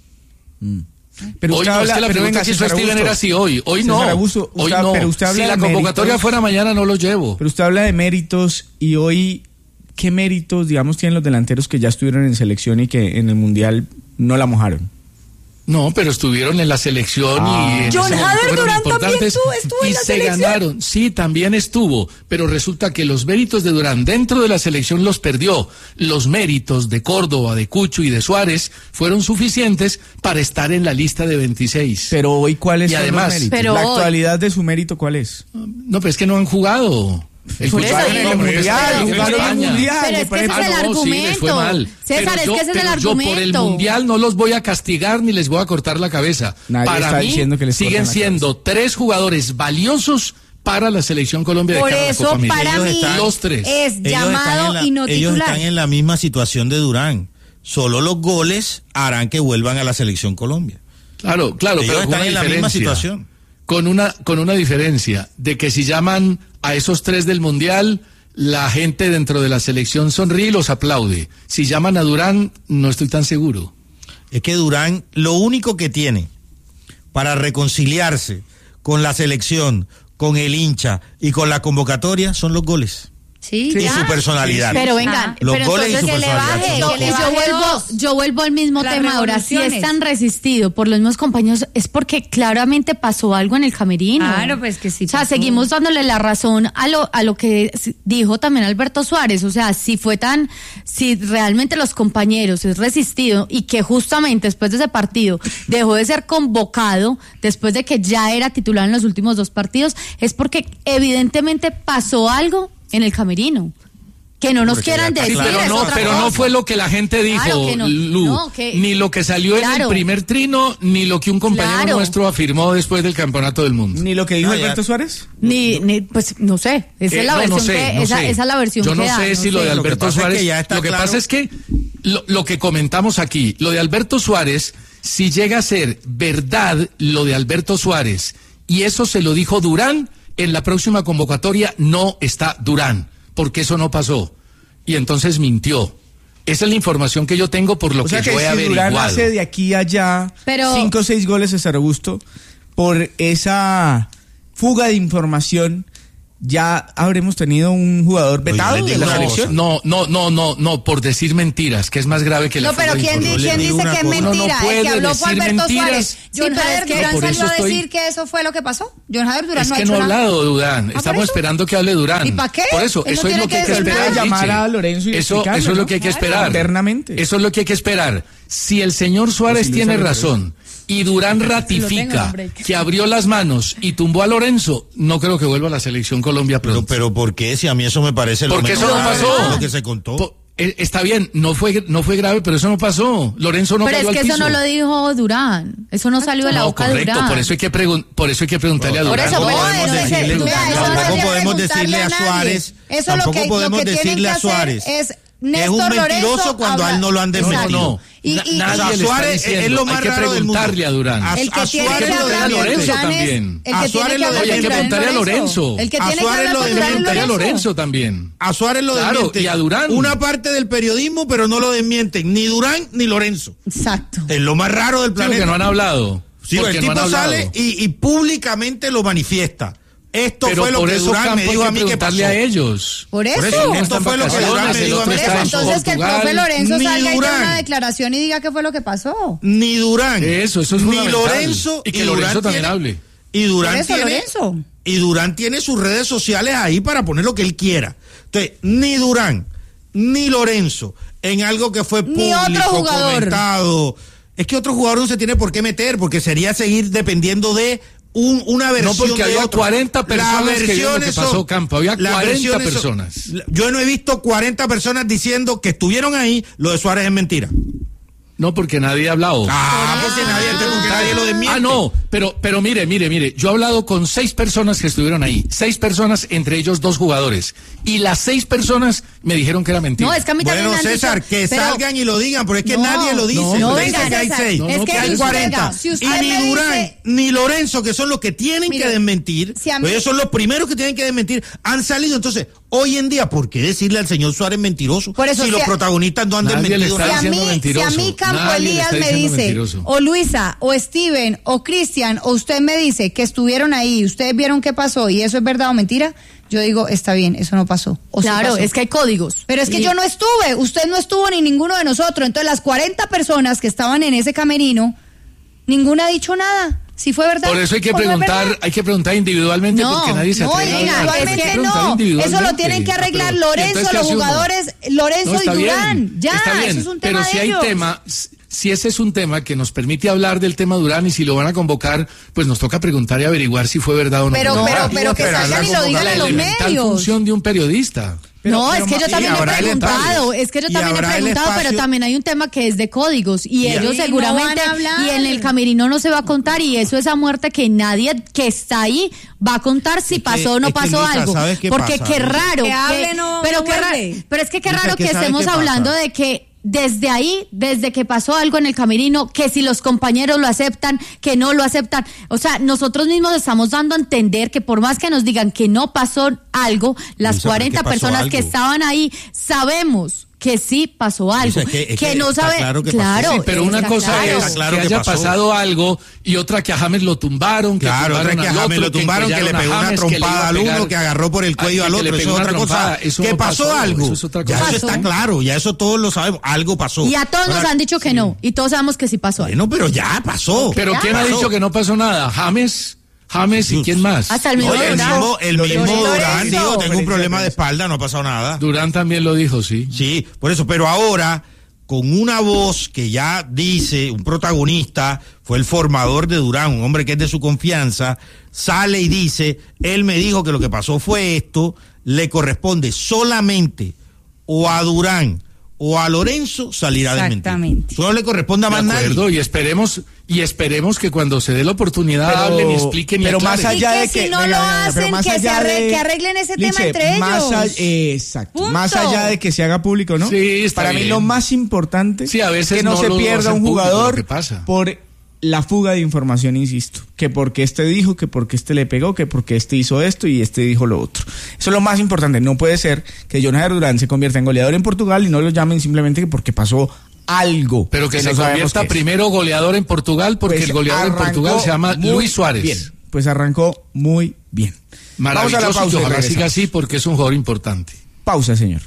Pero hoy usted no, habla, es que la pero pregunta venga, que hizo César Steven Augusto. era si hoy. Hoy César no. Augusto, hoy usted- no. pero usted habla si la de convocatoria méritos. fuera mañana, no los llevo. Pero usted habla de méritos y hoy, ¿qué méritos, digamos, tienen los delanteros que ya estuvieron en selección y que en el Mundial no la mojaron? No, pero estuvieron en la selección Ah. y en John ese momento Hader fueron Durán también importantes estuvo- estuvo en y la se selección. ganaron. Sí, también estuvo, pero resulta que los méritos de Durán dentro de la selección los perdió. Los méritos de Córdoba, de Cucho y de Suárez fueron suficientes para estar en la lista de veintiséis. Pero hoy, ¿cuáles Y son además- los méritos? Pero la hoy- actualidad de su mérito, ¿cuál es? No, pero es que no han jugado. El Por eso Cucho digo, en el pero- Mundial, pero- en jugaron el España. Mundial. Pero me es que parece- ese es el Ah, no, sí, les fue argumento. mal. César, Pero es yo- que ese es el pero yo por el argumento. Mundial no los voy a castigar ni les voy a cortar la cabeza. Nadie Para está mí diciendo que les corten siguen la siendo tres jugadores valiosos para la selección Colombia de Por cara a la eso, Copa América. para Ellos mí, están- los tres. es Ellos llamado están en la- y no ellos titular. están en la misma situación de Durán. Solo los goles harán que vuelvan a la selección Colombia. Claro, claro, Ellos pero con están una en la misma diferencia. situación. Con una, con una diferencia, de que si llaman a esos tres del Mundial, la gente dentro de la selección sonríe y los aplaude. Si llaman a Durán, no estoy tan seguro. Es que Durán lo único que tiene para reconciliarse con la selección, con el hincha y con la convocatoria son los goles. Sí, Y ya. su personalidad. Pero venga, Ah. Los pero goles y entonces su que le personalidad. baje, son yo, que le yo baje vuelvo, dos. yo vuelvo al mismo Las tema ahora. Si es revoluciones. tan resistido por los mismos compañeros, es porque claramente pasó algo en el camerino. Claro, pues que sí O sea, pasó. seguimos dándole la razón a lo, a lo que s- dijo también Alberto Suárez. O sea, si fue tan, si realmente los compañeros es resistido y que justamente después de ese partido dejó de ser convocado, después de que ya era titular en los últimos dos partidos, es porque evidentemente pasó algo en el camerino. Que no nos Porque quieran ya está decir. Sí, pero es no, otra pero no cosa. fue lo que la gente dijo, Claro que no. Lu. No, que- ni lo que salió en el Claro. primer trino, ni lo que un compañero Claro. nuestro afirmó después del Campeonato del Mundo. Ni lo que dijo No, ya- Alberto Suárez. Ni, ni, pues no sé, esa Eh, es la no, no versión sé, que, no esa, sé. esa es la versión Yo que no da, sé si lo de Lo que Alberto pasa es Suárez. que ya está lo que claro. pasa es que lo, lo que comentamos aquí, lo de Alberto Suárez, si llega a ser verdad lo de Alberto Suárez, y eso se lo dijo Durán, en la próxima convocatoria no está Durán, porque eso no pasó. Y entonces mintió. Esa es la información que yo tengo por lo O sea que que yo he si averiguado. Durán hace de aquí a allá Pero- cinco o seis goles a Augusto, por esa fuga de información, ya habremos tenido un jugador vetado les de digo la una selección. No, no, no, no, no, por decir mentiras, que es más grave que la No, pero fuga de ¿quién, di- información. ¿quién digo dice una que es cosa. Uno no mentira? El puede que habló fue decir Alberto mentiras. Suárez. Sí, John pero Hader es que- Durán por salió eso a estoy- decir que eso fue lo que pasó. John Hader Durán Es no ha que hecho no ha nada. hablado Durán, ¿por estamos eso? esperando que hable Durán. ¿Y pa' qué? Por eso, Él no eso es tiene lo que que hay que decir esperar. nada. Llamar Liche. a Lorenzo y eso, explicarle, eso es ¿no? lo que hay que Claro. esperar. Internamente. Eso es lo que hay que esperar. Si el señor Suárez Pues si Luis tiene Alberto razón y Durán ratifica que abrió las manos y tumbó a Lorenzo, no creo que vuelva a la selección Colombia Pero, pronto. pero ¿por qué? Si a mí eso me parece lo Porque menos eso no grave pasó. de lo que se contó. Po- eh, Está bien, no fue, no fue grave, pero eso no pasó. Lorenzo no Pero cayó es que al eso piso. no lo dijo Durán. Eso no salió de la No, boca de correcto, Durán. por eso hay que pregun- por eso hay que preguntarle a Por Durán. eso, No pero podemos eso es- decirle- vea, eso tampoco no debería podemos preguntarle decirle a nadie. Suárez, Eso es lo tampoco que, podemos lo que tienen decirle que a hacer Suárez es es Néstor un mentiroso Lorenzo cuando a él habla- no lo han desmentido. Exacto. No, Y, na- y- nadie y- le a está Suárez diciendo, es lo más hay que raro del mundo. preguntarle a Durán. A- el que a tiene Suárez que lo hablar desmiente. de Lorenzo Durán es- también. el A que tiene Suárez que lo hablar Oye, hay de que Durán es preguntarle a Lorenzo. El que A tiene que Suárez hablar lo con Durán es Preguntarle a Lorenzo. Lorenzo también. A Suárez lo Claro, desmiente. y a Durán. Una parte del periodismo, pero no lo desmienten ni Durán ni Lorenzo. Exacto. Es lo más raro del Claro planeta. que no han hablado. Sí, porque el no tipo han hablado. sale y, y públicamente lo manifiesta. Esto Pero fue lo por que eso, Durán Campo, me hay dijo que a mí que pasó. preguntarle a ellos. Por eso. Por eso, Uno está esto en fue lo que vacaciones, Durán me el dijo a otro mí que está en pasó. Entonces que el Portugal. profe Lorenzo Ni salga y dé Durán. una declaración y diga qué fue lo que pasó. Ni Durán. Eso, eso es Ni fundamental. Lorenzo. Y que y Lorenzo Durán también tiene- hable. Y Durán Por eso, tiene, Lorenzo. Y Durán tiene sus redes sociales ahí para poner lo que él quiera. Entonces, ni Durán, ni Lorenzo, en algo que fue Ni público, otro jugador. comentado. Es que otro jugador no se tiene por qué meter, porque sería seguir dependiendo de un, una versión. No, porque de había otro. cuarenta personas Las que vieron lo que versiones pasó, son- Campo. Había las cuarenta versiones son- personas. Yo no he visto cuarenta personas diciendo que estuvieron ahí, lo de Suárez es mentira. No, porque nadie ha hablado. Ah, porque nadie, porque nadie lo desmiente. Ah, no, pero, pero mire, mire, mire, yo he hablado con seis personas que estuvieron ahí, seis personas, entre ellos dos jugadores, y las seis personas me dijeron que era mentira. No, es que a mí también Bueno, me han César, dicho, que pero- salgan y lo digan, pero es que No, nadie lo dice. no, Usted no, dice venga, que hay César, seis, no, es no, que que hay hay cuarenta. si usted Y ni me Durán, dice- ni Lorenzo, que son los que tienen Mire, que desmentir, si a mí- pues ellos son los primeros que tienen que desmentir, han salido. Entonces, hoy en día, ¿por qué decirle al señor Suárez mentiroso? Por eso, si si los a- protagonistas no han Nadie le desmentido está Si nada. a, mí, diciendo si a mentiroso. mí Campo Nadie le Elías está me diciendo dice, mentiroso. o Luisa, o Steven, o Cristian, o usted me dice que estuvieron ahí, ustedes vieron qué pasó y eso es verdad o mentira, yo digo, está bien, eso no pasó. O sí Claro, pasó. es que hay códigos. Pero es que Y- yo no estuve, usted no estuvo ni ninguno de nosotros. Entonces las cuarenta personas que estaban en ese camerino, ninguna ha dicho nada. Si fue verdad. Por eso hay que o no es preguntar, verdad. hay que preguntar individualmente No, porque nadie se No, atreve a hablar. Hay que individualmente preguntar no. Eso lo individualmente. tienen que Ah, arreglar pero, ¿y Lorenzo, entonces qué los hace uno? jugadores, Lorenzo No, está y bien, Durán. Ya, está bien, eso es un tema pero si de hay ellos. tema, si ese es un tema que nos permite hablar del tema Durán y si lo van a convocar, pues nos toca preguntar y averiguar si fue verdad o no. Pero, fue pero, verdad. pero que Pero salgan y la lo digan la a los elemental medios. función de un periodista. Pero- no, pero es que ma- yo y también he habrá el preguntado, espacio. es que yo Y también he habrá el preguntado, pero espacio. también hay un tema que es de códigos y Y ellos ahí no seguramente van a hablar. y en el camerino no se va a contar y eso es a muerte que nadie que está ahí va a contar si Es que- pasó o no es que, pasó Luisa, algo, ¿sabes qué porque pasa, qué Luisa? raro, Que hable, no- pero no qué ra- vuelve. pero es que qué Luisa, raro ¿qué que sabe estemos qué hablando pasa? de que desde ahí, desde que pasó algo en el camerino, que si los compañeros lo aceptan, que no lo aceptan. O sea, nosotros mismos estamos dando a entender que por más que nos digan que no pasó algo, las Luisa, cuarenta ¿qué pasó personas algo? que estaban ahí sabemos que sí pasó algo. Luisa, es que- es que no está sabe. claro que claro, pasó. Sí, pero una está cosa claro. es Está claro que que haya pasó. pasado algo y otra que a James lo tumbaron, que Claro, otra tumbaron que a al James otro, lo tumbaron, que le encollaron a pegó una James, que le iba trompada a al pegar- uno, que agarró por el cuello Ah, al que le otro. Eso pegó es una otra cosa. trompada, eso Que no pasó, pasó, algo. eso es otra Ya cosa. eso está claro, ya eso todos lo sabemos. Algo pasó. Y a todos nos Ahora, han dicho que no, y todos sabemos que sí pasó algo. Bueno, pero ya pasó. Pero Ya ¿quién ha pasó. dicho que no pasó nada? James, James y quién más. Hasta el mismo Oye, el Durán. mismo, el mismo Lorenzo. Durán dijo, tengo un Lorenzo. problema de espalda, no ha pasado nada. Durán también lo dijo, sí. Sí, por eso, pero ahora, con una voz que ya dice, un protagonista, fue el formador de Durán, un hombre que es de su confianza, sale y dice, él me dijo que lo que pasó fue esto, le corresponde solamente o a Durán o a Lorenzo salir a desmentir. Exactamente. No le corresponde a De más nadie. acuerdo, y esperemos, y esperemos que cuando se dé la oportunidad Pero- hablen y expliquen y pero aclaren. más allá Y que de si que no venga, lo venga, pero hacen, más que se allá arre- de- que arreglen ese tema Liche, entre más ellos. all- eh, exacto, Punto. más allá de que se haga público, ¿no? Sí, está Para mí bien. lo más importante Sí, a veces que no, no se lo pierda hacen un público, jugador lo que pasa. por la fuga de información, insisto, que porque este dijo, que porque este le pegó, que porque este hizo esto y este dijo lo otro. Eso es lo más importante. No puede ser que John Jader Durán se convierta en goleador en Portugal y no lo llamen simplemente porque pasó algo. Pero que, que se no convierta primero goleador en Portugal, porque pues el goleador en Portugal se llama Luis Suárez. Bien, pues arrancó muy bien. Maravilloso. Vamos a la pausa. Ojalá siga así porque es un jugador importante. Pausa, señor.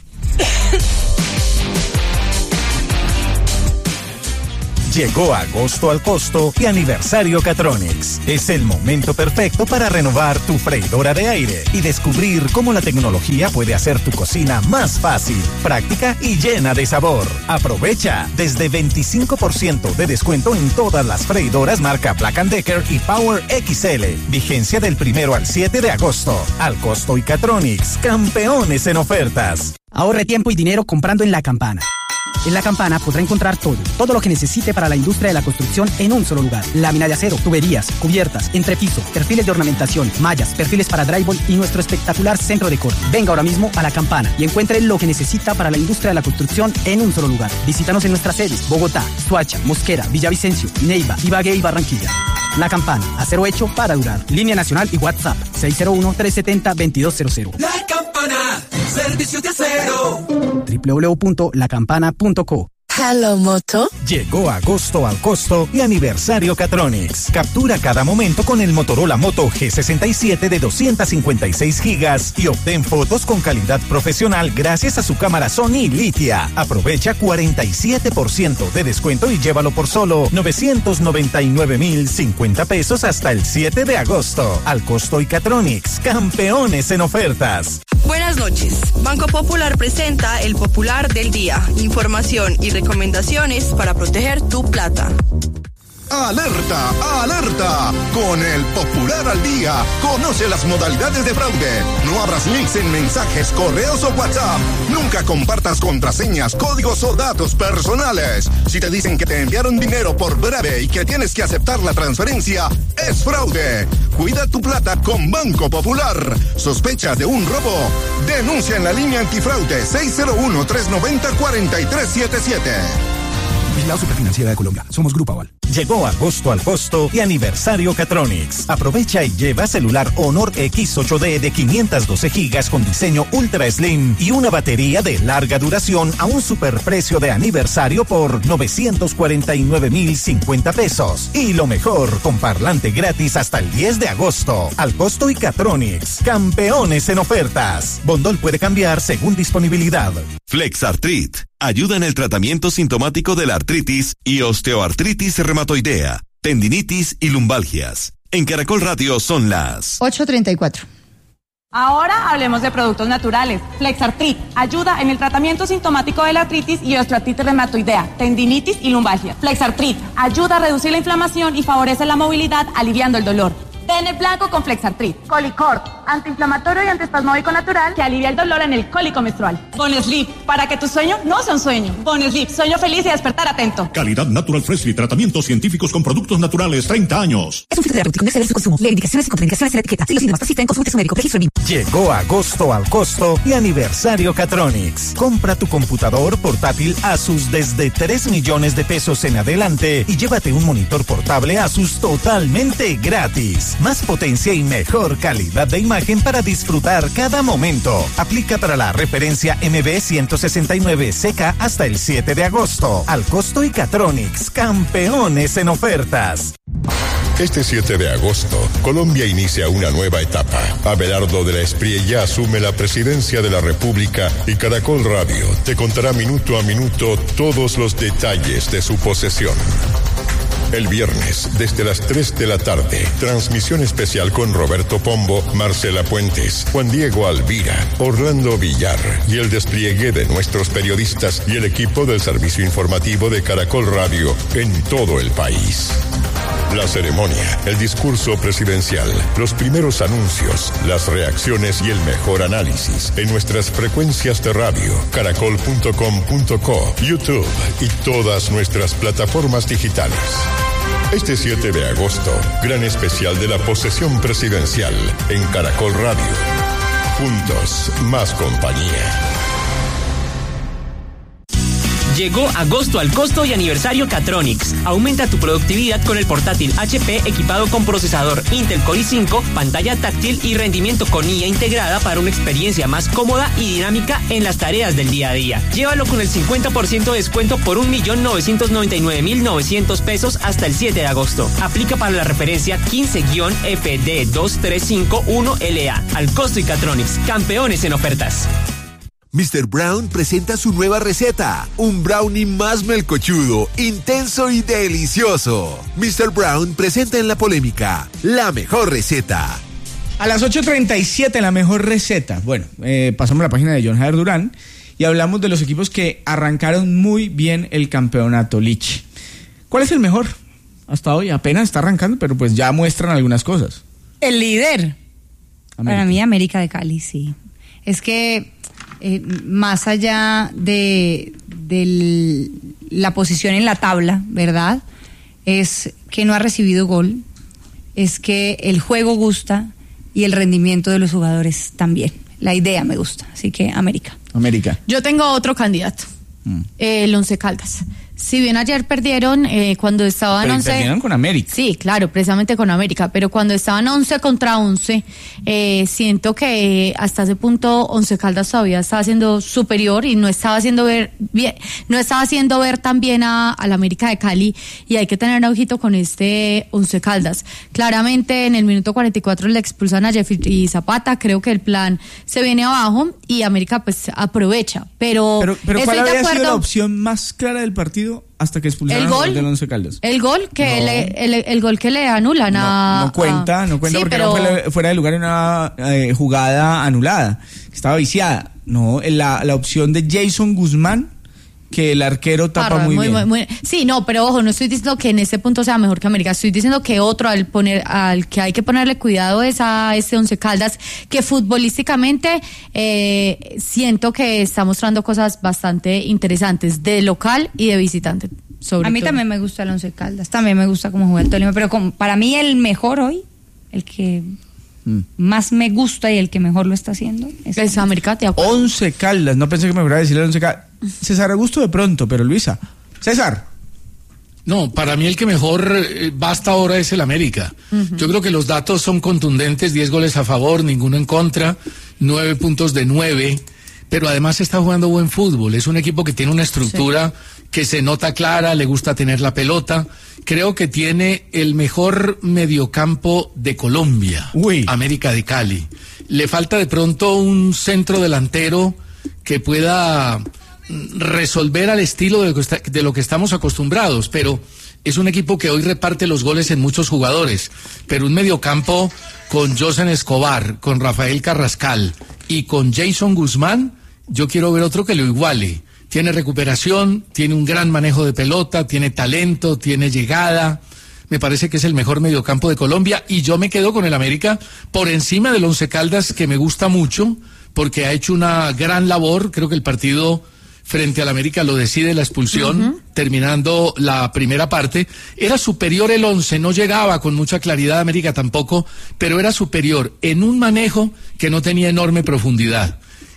Llegó agosto al costo y aniversario Catronics. Es el momento perfecto para renovar tu freidora de aire y descubrir cómo la tecnología puede hacer tu cocina más fácil, práctica y llena de sabor. Aprovecha desde veinticinco por ciento de descuento en todas las freidoras marca Black and Decker y Power X L. Vigencia del primero al siete de agosto. Al costo y Catronics, campeones en ofertas. Ahorre tiempo y dinero comprando en La Campana. En La Campana podrá encontrar todo, todo lo que necesite para la industria de la construcción en un solo lugar. Lámina de acero, tuberías, cubiertas, entrepiso, perfiles de ornamentación, mallas, perfiles para drywall y nuestro espectacular centro de corte. Venga ahora mismo a La Campana y encuentre lo que necesita para la industria de la construcción en un solo lugar. Visítanos en nuestras sedes: Bogotá, Soacha, Mosquera, Villavicencio, Neiva, Ibagué y Barranquilla. La Campana, acero hecho para durar. Línea nacional y WhatsApp seis cero uno, tres siete cero, dos dos cero cero. La Campana, servicios de acero. doble u doble u doble u punto la campana punto co. Hello Moto. Llegó agosto al costo y aniversario Catronics. Captura cada momento con el Motorola Moto G sesenta y siete de doscientos cincuenta y seis gigas y obtén fotos con calidad profesional gracias a su cámara Sony Litia. Aprovecha cuarenta y siete por ciento de descuento y llévalo por solo novecientos noventa y nueve mil cincuenta pesos hasta el siete de agosto. Al costo y Catronics, campeones en ofertas. Buenas noches. Banco Popular presenta el Popular del Día. Información y recomendaciones para proteger tu plata. ¡Alerta! ¡Alerta! Con el Popular al Día, conoce las modalidades de fraude. No abras links en mensajes, correos o WhatsApp. Nunca compartas contraseñas, códigos o datos personales. Si te dicen que te enviaron dinero por breve y que tienes que aceptar la transferencia, es fraude. Cuida tu plata con Banco Popular. ¿Sospechas de un robo? Denuncia en la línea antifraude seis cero uno, tres nueve cero, cuatro tres siete siete. Vigilado Superfinanciera de Colombia. Somos Grupo Aval. Llegó agosto al costo y aniversario Catronics. Aprovecha y lleva celular Honor X ocho D de quinientos doce gigas con diseño Ultra Slim y una batería de larga duración a un superprecio de aniversario por novecientos cuarenta y nueve mil cincuenta pesos. Y lo mejor, con parlante gratis hasta el diez de agosto. Al costo y Catronics. Campeones en ofertas. Bondol puede cambiar según disponibilidad. Flexartrit ayuda en el tratamiento sintomático de la artritis y osteoartritis reumatoidea, tendinitis y lumbalgias. En Caracol Radio son las ocho treinta y cuatro. Ahora hablemos de productos naturales. Flexartrit ayuda en el tratamiento sintomático de la artritis y osteoartritis reumatoidea, tendinitis y lumbalgia. Flexartrit ayuda a reducir la inflamación y favorece la movilidad, aliviando el dolor. Pene blanco con Flexartrit. Colicort, antiinflamatorio y antiespasmódico natural que alivia el dolor en el cólico menstrual. Bonesleep, para que tu sueño no sea un sueño. Bonesleep, sueño feliz y despertar atento. Calidad Natural Freshly, tratamientos científicos con productos naturales, treinta años. Es un filtro terapéutico, no exceder su consumo. Lee indicaciones y contraindicaciones en la etiqueta. Si los síntomas persisten, consulte a su médico. Registro en I M. Llegó agosto al costo y aniversario Catronics. Compra tu computador portátil Asus desde tres millones de pesos en adelante y llévate un monitor portable Asus totalmente gratis. Más potencia y mejor calidad de imagen para disfrutar cada momento. Aplica para la referencia M B ciento sesenta y nueve C K hasta el siete de agosto. Al costo y Catronics, campeones en ofertas. Este siete de agosto, Colombia inicia una nueva etapa. Abelardo de la Espriella asume la presidencia de la República y Caracol Radio te contará minuto a minuto todos los detalles de su posesión. El viernes, desde las tres de la tarde, transmisión especial con Roberto Pombo, Marcela Puentes, Juan Diego Alvira, Orlando Villar y el despliegue de nuestros periodistas y el equipo del servicio informativo de Caracol Radio en todo el país. La ceremonia, el discurso presidencial, los primeros anuncios, las reacciones y el mejor análisis en nuestras frecuencias de radio, caracol punto com punto co, YouTube y todas nuestras plataformas digitales. Este siete de agosto, gran especial de la posesión presidencial en Caracol Radio. Juntos, más compañía. Llegó agosto al costo y aniversario Catronics. Aumenta tu productividad con el portátil H P equipado con procesador Intel Core i cinco, pantalla táctil y rendimiento con I A integrada para una experiencia más cómoda y dinámica en las tareas del día a día. Llévalo con el cincuenta por ciento de descuento por un millón novecientos noventa y nueve mil novecientos pesos hasta el siete de agosto. Aplica para la referencia quince F D dos tres cinco uno L A. Al costo y Catronics, campeones en ofertas. mister Brown presenta su nueva receta, un brownie más melcochudo, intenso y delicioso. mister Brown presenta en la polémica la mejor receta. A las ocho treinta y siete, la mejor receta. Bueno, eh, pasamos a la página de John Jader Durán y hablamos de los equipos que arrancaron muy bien el campeonato Lich. ¿Cuál es el mejor? Hasta hoy apenas está arrancando, pero pues ya muestran algunas cosas. El líder. América. Para mí, América de Cali, sí. Es que eh, más allá de, de la posición en la tabla, ¿verdad? Es que no ha recibido gol, es que el juego gusta y el rendimiento de los jugadores también. La idea me gusta, así que América. América. Yo tengo otro candidato, mm. eh, el Once Caldas. Si bien ayer perdieron eh, cuando estaban pero once... perdieron con América. Sí, claro, precisamente con América, pero cuando estaban once contra once, eh, siento que hasta ese punto Once Caldas todavía estaba siendo superior y no estaba haciendo ver bien, no estaba haciendo ver tan bien a, a la América de Cali, y hay que tener ojito con este Once Caldas. Claramente en el minuto cuarenta y cuatro le expulsan a Jeffrey Zapata, creo que el plan se viene abajo y América pues aprovecha, pero, pero, pero estoy ¿cuál había de acuerdo? sido la opción más clara del partido hasta que expulsaron el gol del Once Caldas? El gol que no. le, el, el gol que le anulan no, a no cuenta, a, no cuenta sí, porque pero... no fue fuera de lugar en una eh, jugada anulada, estaba viciada. No, la, la opción de Jason Guzmán, que el arquero tapa Parra, muy, muy, bien. Muy, muy, sí, no, pero ojo, no estoy diciendo que en este punto sea mejor que América, estoy diciendo que otro al poner, al que hay que ponerle cuidado es a este Once Caldas, que futbolísticamente eh, siento que está mostrando cosas bastante interesantes de local y de visitante. Sobre a mí todo. también me gusta el Once Caldas, también me gusta cómo juega el Tolima, pero como, para mí el mejor hoy, el que mm. más me gusta y el que mejor lo está haciendo es, es América. ¿Te acuerdas? Once Caldas, no pensé que me fuera a decir el Once Caldas. César Augusto de pronto, pero Luisa. César. No, para mí el que mejor eh, va hasta ahora es el América. Uh-huh. Yo creo que los datos son contundentes, diez goles a favor, ninguno en contra, nueve puntos de nueve, pero además está jugando buen fútbol. Es un equipo que tiene una estructura sí. que se nota clara, le gusta tener la pelota. Creo que tiene el mejor mediocampo de Colombia, Uy. América de Cali. Le falta de pronto un centro delantero que pueda resolver al estilo de lo que, está, de lo que estamos acostumbrados, pero es un equipo que hoy reparte los goles en muchos jugadores, pero un mediocampo con Josen Escobar, con Rafael Carrascal y con Jason Guzmán, yo quiero ver otro que lo iguale. Tiene recuperación, tiene un gran manejo de pelota, tiene talento, tiene llegada. Me parece que es el mejor mediocampo de Colombia y yo me quedo con el América por encima del Once Caldas, que me gusta mucho porque ha hecho una gran labor. Creo que el partido frente al América lo decide la expulsión, uh-huh. terminando la primera parte. Era superior el Once, no llegaba con mucha claridad América tampoco, pero era superior en un manejo que no tenía enorme profundidad.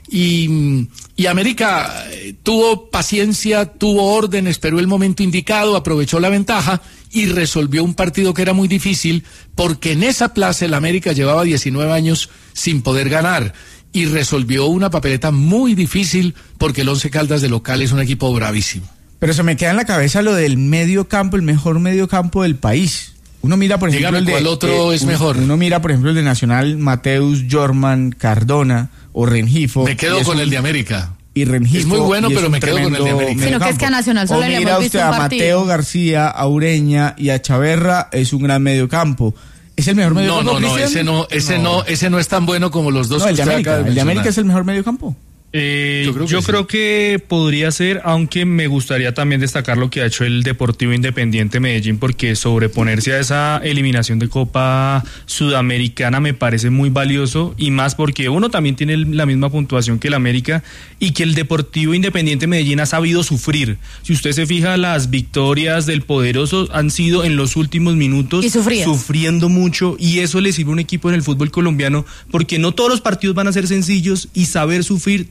Y, y América tuvo paciencia, tuvo orden, esperó el momento indicado, aprovechó la ventaja y resolvió un partido que era muy difícil, porque en esa plaza el América llevaba diecinueve años sin poder ganar. Y resolvió una papeleta muy difícil porque el Once Caldas de local es un equipo bravísimo. Pero se me queda en la cabeza lo del medio campo, el mejor medio campo del país. Uno mira, por ejemplo, Dígame, el de... ¿cuál otro eh, es un, mejor? Uno mira, por ejemplo, el de Nacional, Mateus, Jorman, Cardona o Rengifo. Me quedo con un, el de América. Y Rengifo. Es muy bueno, pero me quedo con el de América. Sino que es que a Nacional solo o le mira hemos usted visto un a partido. Mateo García, a Ureña y a Chaverra, es un gran medio campo. ¿Es el mejor medio no, campo? No, no, no, ese no, ese no, ese no es tan bueno como los dos no, que el de usted América, acaba de el de América mencionar. es el mejor medio campo. Eh, yo creo, que, yo sí. creo que podría ser, aunque me gustaría también destacar lo que ha hecho el Deportivo Independiente Medellín, porque sobreponerse a esa eliminación de Copa Sudamericana me parece muy valioso, y más porque uno también tiene la misma puntuación que el América, y que el Deportivo Independiente Medellín ha sabido sufrir. Si usted se fija, las victorias del poderoso han sido en los últimos minutos y sufriendo mucho, y eso le sirve a un equipo en el fútbol colombiano, porque no todos los partidos van a ser sencillos, y saber sufrir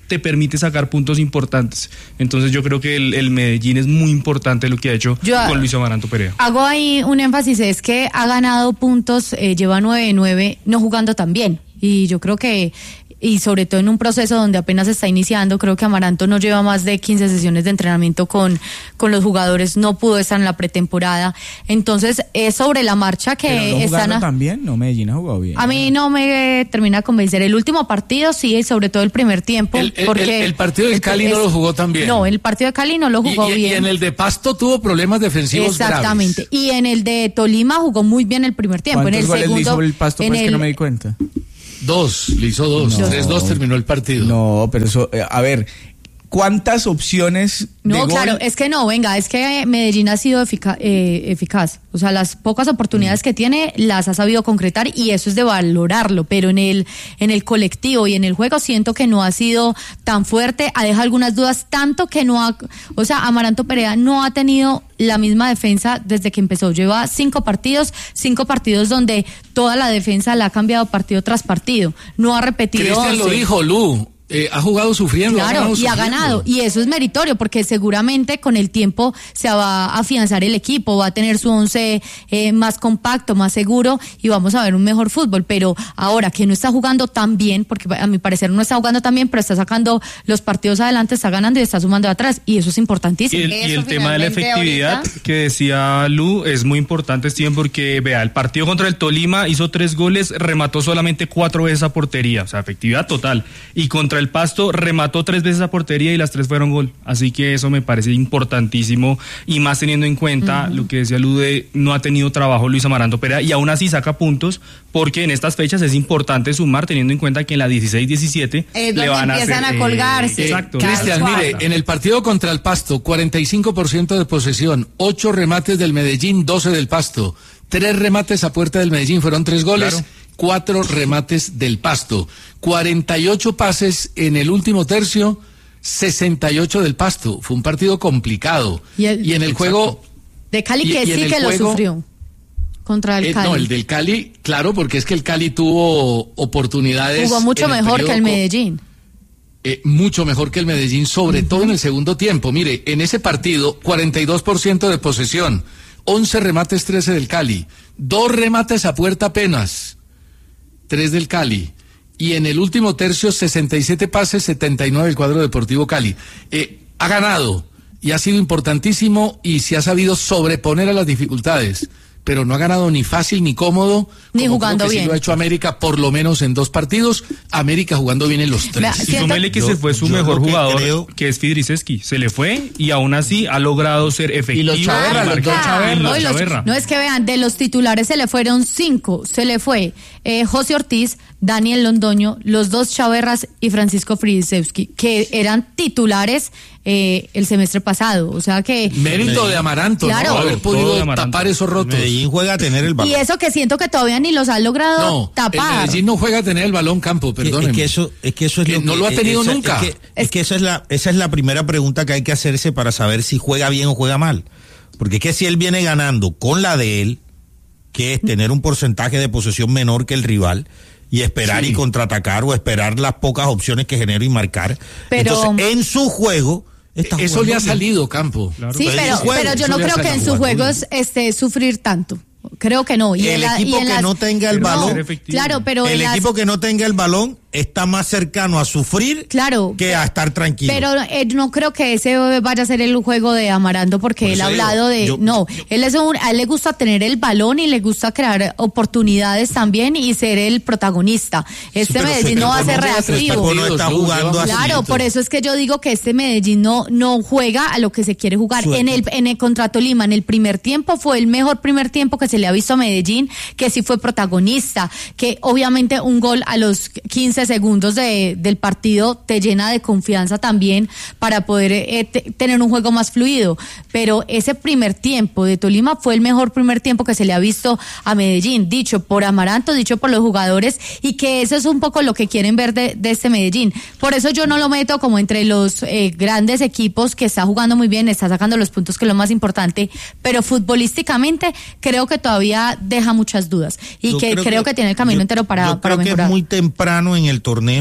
te permite sacar puntos importantes. Entonces yo creo que el, el Medellín es muy importante lo que ha hecho yo, con Luis Amaranto Perea. Hago ahí un énfasis, es que ha ganado puntos, eh, lleva nueve de nueve, no jugando tan bien. Y yo creo que, y sobre todo en un proceso donde apenas está iniciando, creo que Amaranto no lleva más de quince sesiones de entrenamiento con, con los jugadores, no pudo estar en la pretemporada. Entonces es sobre la marcha que Pero no están a... también, no, Medellín ha jugado bien. A mí no me termina de convencer. El último partido sí, sobre todo el primer tiempo. El, el, porque el, el partido del Cali es, no lo jugó tan bien. No, el partido de Cali no lo jugó y, y, bien. Y en el de Pasto tuvo problemas defensivos Exactamente. graves. Y en el de Tolima jugó muy bien el primer tiempo. En el goles segundo, le hizo el Pasto, en pues el, que no me di cuenta? Dos, le hizo dos. No. tres dos terminó el partido. No, pero eso, eh, a ver, ¿cuántas opciones No, de gol? claro, es que no, venga, es que Medellín ha sido efica- eh, eficaz. O sea, las pocas oportunidades mm. que tiene las ha sabido concretar y eso es de valorarlo, pero en el en el colectivo y en el juego siento que no ha sido tan fuerte, ha dejado algunas dudas, tanto que no ha, o sea, Amaranto Perea no ha tenido la misma defensa desde que empezó. Lleva cinco partidos, cinco partidos donde toda la defensa la ha cambiado partido tras partido. No ha repetido. Cristian lo dijo, Lu. Eh, ha jugado sufriendo. Claro, ha y sufriendo. ha ganado, y eso es meritorio, porque seguramente con el tiempo se va a afianzar el equipo, va a tener su once eh, más compacto, más seguro, y vamos a ver un mejor fútbol, pero ahora que no está jugando tan bien, porque a mi parecer no está jugando tan bien, pero está sacando los partidos adelante, está ganando y está sumando de atrás, y eso es importantísimo. Y el, y el tema de la efectividad ahorita, que decía Lu, es muy importante, Steven, porque vea, el partido contra el Tolima hizo tres goles, remató solamente cuatro veces a portería, o sea, efectividad total, y contra el Pasto remató tres veces a portería y las tres fueron gol, así que eso me parece importantísimo y más teniendo en cuenta uh-huh. lo que decía Lude, no ha tenido trabajo Luis Amaranto Perea y aún así saca puntos porque en estas fechas es importante sumar teniendo en cuenta que en la dieciséis diecisiete le van a empiezan hacer, a colgarse. Eh, exacto. Cristian, mire, en el partido contra el Pasto, cuarenta y cinco por ciento de posesión, ocho remates del Medellín, doce del Pasto, tres remates a puerta del Medellín, fueron tres goles. Claro. Cuatro remates del Pasto, cuarenta y ocho pases en el último tercio, sesenta y ocho del Pasto. Fue un partido complicado. Y, el, y en el exacto. juego... De Cali que y, y sí que juego, lo sufrió contra el eh, Cali. No, el del Cali, claro, porque es que el Cali tuvo oportunidades... Jugó mucho mejor que el Medellín. Eh, mucho mejor que el Medellín, sobre uh-huh. todo en el segundo tiempo. Mire, en ese partido, cuarenta y dos por ciento de posesión, once remates, trece del Cali, dos remates a puerta apenas, tres del Cali, y en el último tercio sesenta y siete pases, setenta y nueve del cuadro Deportivo Cali. Eh, ha ganado y ha sido importantísimo y se ha sabido sobreponer a las dificultades, pero no ha ganado ni fácil ni cómodo, ni como jugando creo que bien. Sí lo ha hecho América por lo menos en dos partidos, América jugando bien en los tres. Vea, y súmele que yo, se fue su mejor que jugador, creo... que es Fidriseski, se le fue y aún así ha logrado ser efectivo. Y los Chaverra, los dos Chaverra. No, los, no, es que vean, de los titulares se le fueron cinco, se le fue eh, José Ortiz, Daniel Londoño, los dos Chaverras y Francisco Fidriseski, que eran titulares eh, el semestre pasado, o sea que... Mérito de Amaranto, claro, ¿no? Haber podido tapar esos rotos. Medellín juega a tener el balón. Y eso que siento que todavía ni los ha logrado no, tapar. El Medellín no juega a tener el balón campo, perdónenme. Es que eso, es que eso es que lo que, no lo ha tenido esa, nunca. Es que, es que esa es la, esa es la primera pregunta que hay que hacerse para saber si juega bien o juega mal. Porque es que si él viene ganando con la de él, que es tener un porcentaje de posesión menor que el rival, y esperar sí. y contraatacar o esperar las pocas opciones que genera y marcar. Pero entonces, en su juego... Eso le ha salido, Campo. Claro. Sí, pero, juego, pero yo no creo que en sus juegos esté sufrir tanto. Creo que no. Y el la, equipo y que las... no tenga el balón, no, claro, pero el las... equipo que no tenga el balón está más cercano a sufrir claro, que a estar tranquilo. Pero eh, no creo que ese vaya a ser el juego de Amaranto porque él ha hablado de... Yo, no, yo, él es un, a él le gusta tener el balón y le gusta crear oportunidades también y ser el protagonista. Este sí, Medellín no va a ser reactivo. No está jugando así. Claro, por eso es que yo digo que este Medellín no, no juega a lo que se quiere jugar. En el, en el contra Tolima, en el primer tiempo, fue el mejor primer tiempo que se le ha visto a Medellín, que sí fue protagonista, que obviamente un gol a los quince segundos de del partido te llena de confianza también para poder eh, te, tener un juego más fluido, pero ese primer tiempo de Tolima fue el mejor primer tiempo que se le ha visto a Medellín, dicho por Amaranto, dicho por los jugadores, y que eso es un poco lo que quieren ver de, de este Medellín. Por eso yo no lo meto como entre los eh, grandes equipos, que está jugando muy bien, está sacando los puntos, que es lo más importante, pero futbolísticamente creo que todavía deja muchas dudas y yo que creo, creo que, que tiene el camino yo, entero para, yo para creo mejorar. Que es muy temprano en el torneo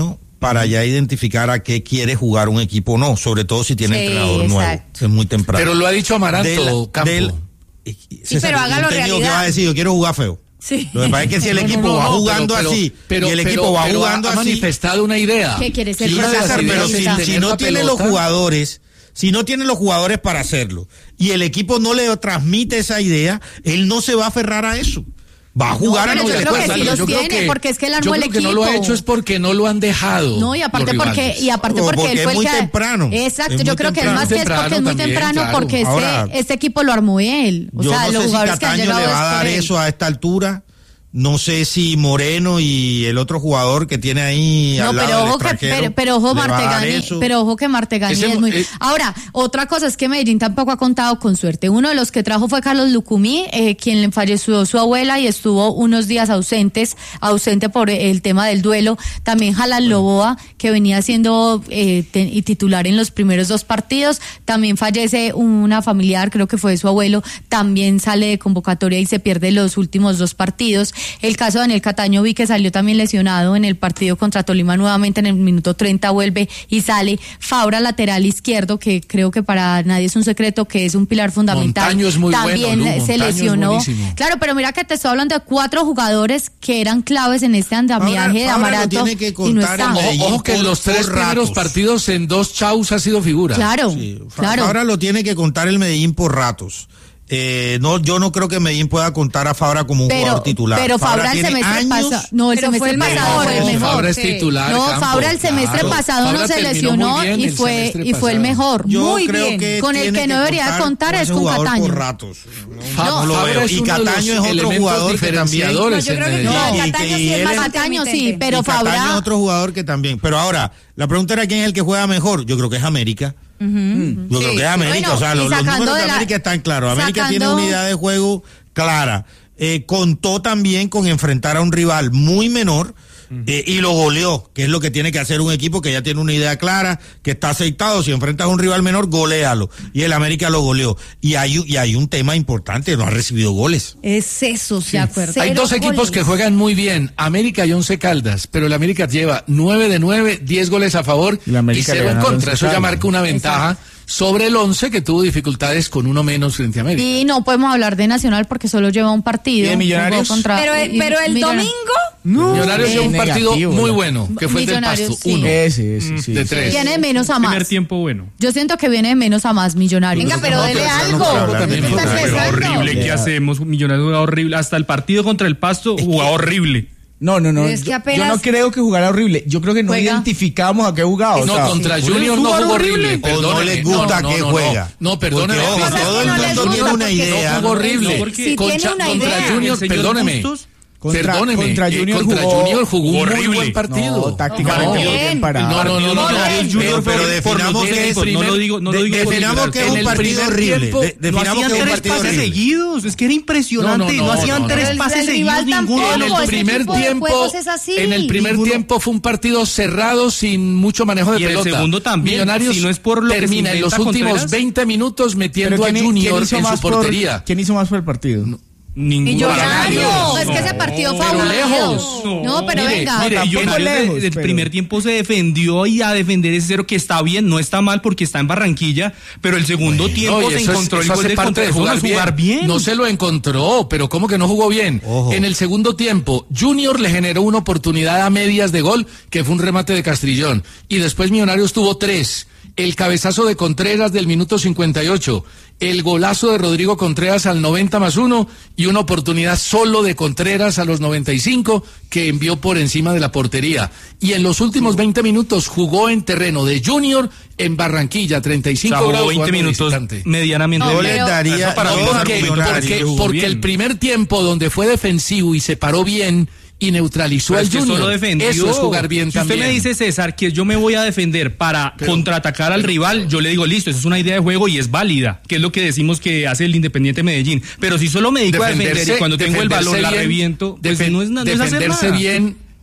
para ya identificar a qué quiere jugar un equipo o no, sobre todo si tiene Sí, entrenador exacto. nuevo. Es muy temprano. Pero lo ha dicho Amaranto, Del- Campo. del- Sí, pero hágalo un técnico que realidad. va a decir, yo quiero jugar feo. Sí. Lo que pasa es que si el No, no, equipo no, va no, jugando pero- así pero- y el pero- equipo va pero jugando ha, ha así, manifestado una idea. ¿Qué quiere ser Y una de las César, pero ideas si, es tener si no la tiene los pelota. jugadores, si no tiene los jugadores para hacerlo y el equipo no le transmite esa idea, él no se va a aferrar a eso. Va a jugar pero a lo yo que le creo que cuesta. sí los Yo creo tiene, porque es que él armó yo el creo que no lo ha equipo. hecho es porque no lo han dejado. No, y aparte los porque rivales. y aparte No, porque, porque él es fue el muy que temprano. Exacto, Es yo muy creo que es temprano. más que es porque es muy Temprano también, temprano claro. porque este, Ahora, este equipo lo armó él. O Yo sea, no los sé si jugadores que han Cataño llegado le va es a por dar él. eso a esta altura. No sé si Moreno y el otro jugador que tiene ahí No, al lado pero del ojo que extranjero pero, pero ojo le va a dar Martegani, eso. pero ojo que Martegani Ese es mo- muy. eh, Ahora, otra cosa es que Medellín tampoco ha contado con suerte. Uno de los que trajo fue Carlos Lucumí, eh, quien le falleció su abuela y estuvo unos días ausentes, ausente por el tema del duelo. También Jalan Loboa, que venía siendo eh, te- y titular en los primeros dos partidos. También fallece una familiar, creo que fue su abuelo, también sale de convocatoria y se pierde los últimos dos partidos. El caso de Daniel Cataño vi que salió también lesionado en el partido contra Tolima nuevamente en el minuto treinta, vuelve y sale. Fabra, lateral izquierdo, que creo que para nadie es un secreto que es un pilar fundamental. Montaño es muy también bueno, Lu, se Montaño es lesionó. buenísimo. Claro, pero mira que te estoy hablando de cuatro jugadores que eran claves en este andamiaje de Fabra lo Amaranto tiene que y no contar en están. Medellín. Ojo, ojo que en por- los tres por primeros ratos. partidos en dos chaus ha sido figura. Claro, Sí, Fa- claro. Fabra lo tiene que contar el Medellín por ratos. Eh, no, yo no creo que Medellín pueda contar a Fabra como un Pero, jugador titular. pero Fabra, el tiene semestre años- pasado, no, el Pero semestre fue el pasado mejor, fue el el mejor. Fabra es Sí. titular. No, Campo, Fabra el semestre claro. pasado Fabra no se terminó lesionó muy bien y el fue semestre y fue el pasado. mejor. Yo Muy creo bien. que Con el tiene que no debería contar con es ese con jugador Cataño. por ratos. Fa- No, lo Fabra veo. es Y uno de Cataño los es otro elementos jugador que también. diferenciadores No, yo en creo que Medellín. no, y Cataño que- sí y es él más es- Cataño sí, intermitente. pero y Cataño Fabra es otro jugador que también. Pero ahora, la pregunta era quién es el que juega mejor. Yo creo que es América. Ujú. Yo creo Sí. que es América. Bueno, o sea, y los, los sacando números de, de la- América están claros. América sacando- tiene una idea de juego clara. Eh, contó también con enfrentar a un rival muy menor. Eh, y lo goleó, que es lo que tiene que hacer un equipo que ya tiene una idea clara, que está aceitado. Si enfrentas a un rival menor, goléalo. Y el América lo goleó. Y hay, y hay un tema importante, no ha recibido goles. Es eso, sí. De acuerdo. Hay Cero dos equipos goles. que juegan muy bien, América y Once Caldas, pero el América lleva nueve de nueve, diez goles a favor Y la América y le cero en ganó al contra. Once Eso ya Caldas. marca una ventaja sobre el Once, que tuvo dificultades con uno menos frente a América. Y no podemos hablar de Nacional porque solo lleva un partido. ¿Y de Millonarios? Jugó contra- Pero, y- pero el Millonarios. domingo, No, Millonarios dio un negativo, partido muy ¿no? bueno, que fue el del Millonarios, Pasto, sí. uno Ese, ese, sí. de tres. Viene de menos a más. Primer tiempo bueno. Yo siento que viene de menos a más Millonarios. venga, pero no, dele pero algo. no puedo hablar ¿Qué de te Millonarios. estás Pero pensando? horrible, ¿qué Ya. hacemos? Millonarios jugaba horrible. Hasta el partido contra el Pasto jugaba horrible. No, no, no. Es que yo- apenas- Yo no creo que jugara horrible. Yo creo que no Juega. identificamos a qué jugaba. o No, sea, contra sí. Junior no ¿Jugar jugó horrible. O no perdóneme. les gusta no, que no, no, juega. No, perdóneme. Porque, ojo, Cosas todo que el no les mundo gusta tiene una porque idea. No jugó horrible. ¿Por qué? Sí Contra, tiene una contra idea. Junior, ¿El señor perdóneme. Bustos? Contra- Perdóneme. contra eh, Junior contra jugó Junior jugó un muy horrible. buen partido. No, tácticamente No, muy bien parado. No, no, no, no. No, no, el Junior pero fue por definamos los que técnicos, es no lo digo, no lo de- digo por definamos liberal. que es En un el partido primer horrible. tiempo, De- No definamos hacían que es un tres partido pases horrible. seguidos, es que era impresionante, No, no, no, no, hacían no, tres no. pases El seguidos rival ninguno. tampoco, En el ese primer tipo de tiempo, juegos es así. en el primer Ninguno. tiempo fue un partido cerrado sin mucho manejo de Y en el pelota. segundo también, Millonarios si no es por lo que se termina en los inventa últimos Contreras. veinte minutos Pero metiendo a ¿quién- Junior quién hizo en su más por- portería. ¿Quién hizo más por el partido? Ninguno. Millonarios. No, es que ese partido fue pero aburrido. lejos. No, pero Mire, venga. mire, Y Tampoco Millonarios de- lejos, del pero- primer tiempo se defendió y a defender ese cero que está bien, no está mal porque está en Barranquilla, pero el segundo tiempo No, y se eso es- encontró eso el gol hace de parte contra, de eso no jugar es bien. jugar bien. No se lo encontró, pero ¿cómo que no jugó bien? Ojo. En el segundo tiempo, Junior le generó una oportunidad a medias de gol, que fue un remate de Castrillón. Y después Millonarios tuvo tres. El cabezazo de Contreras del minuto cincuenta y ocho, el golazo de Rodrigo Contreras al noventa más uno y una oportunidad solo de Contreras a los noventa y cinco que envió por encima de la portería. Y en los últimos veinte minutos jugó en terreno de Junior en Barranquilla, treinta y O cinco sea, jugó grados veinte jugando de minutos visitante. medianamente. Yo bien. les daría, Eso para yo mí no es Porque, argumento para decir porque- que jugó porque bien. el primer tiempo donde fue defensivo y se paró bien y neutralizó Pero al es que Junior, solo defendió. eso es jugar bien si también. usted me dice, César, que yo me voy a defender para Pero- contraatacar al rival, yo le digo, listo, eso es una idea de juego y es válida, que es lo que decimos que hace el Independiente Medellín. Pero si solo me dedico a defender y cuando tengo el balón la bien, reviento, pues defen- no es, na- no es hacer defenderse nada. bien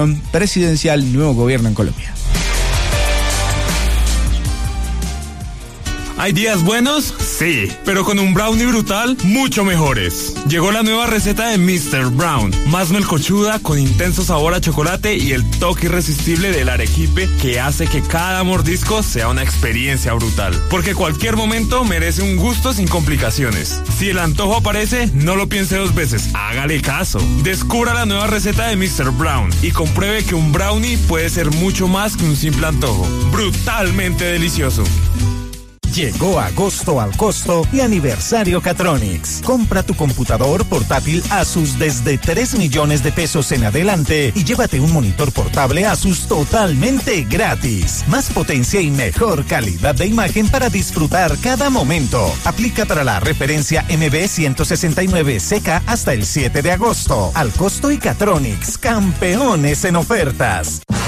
elección presidencial, nuevo gobierno en Colombia. ¿Hay días buenos? Sí, pero con un brownie brutal, mucho mejores. Llegó la nueva receta de mister Brown, más melcochuda, con intenso sabor a chocolate y el toque irresistible del arequipe que hace que cada mordisco sea una experiencia brutal. Porque cualquier momento merece un gusto sin complicaciones. Si el antojo aparece, no lo piense dos veces, hágale caso. Descubra la nueva receta de mister Brown y compruebe que un brownie puede ser mucho más que un simple antojo. Brutalmente delicioso. Llegó agosto al costo y aniversario Catronics. Compra tu computador portátil Asus desde tres millones de pesos en adelante y llévate un monitor portable Asus totalmente gratis. Más potencia y mejor calidad de imagen para disfrutar cada momento. Aplica para la referencia M B ciento sesenta y nueve C K hasta el siete de agosto. Al costo y Catronics, campeones en ofertas.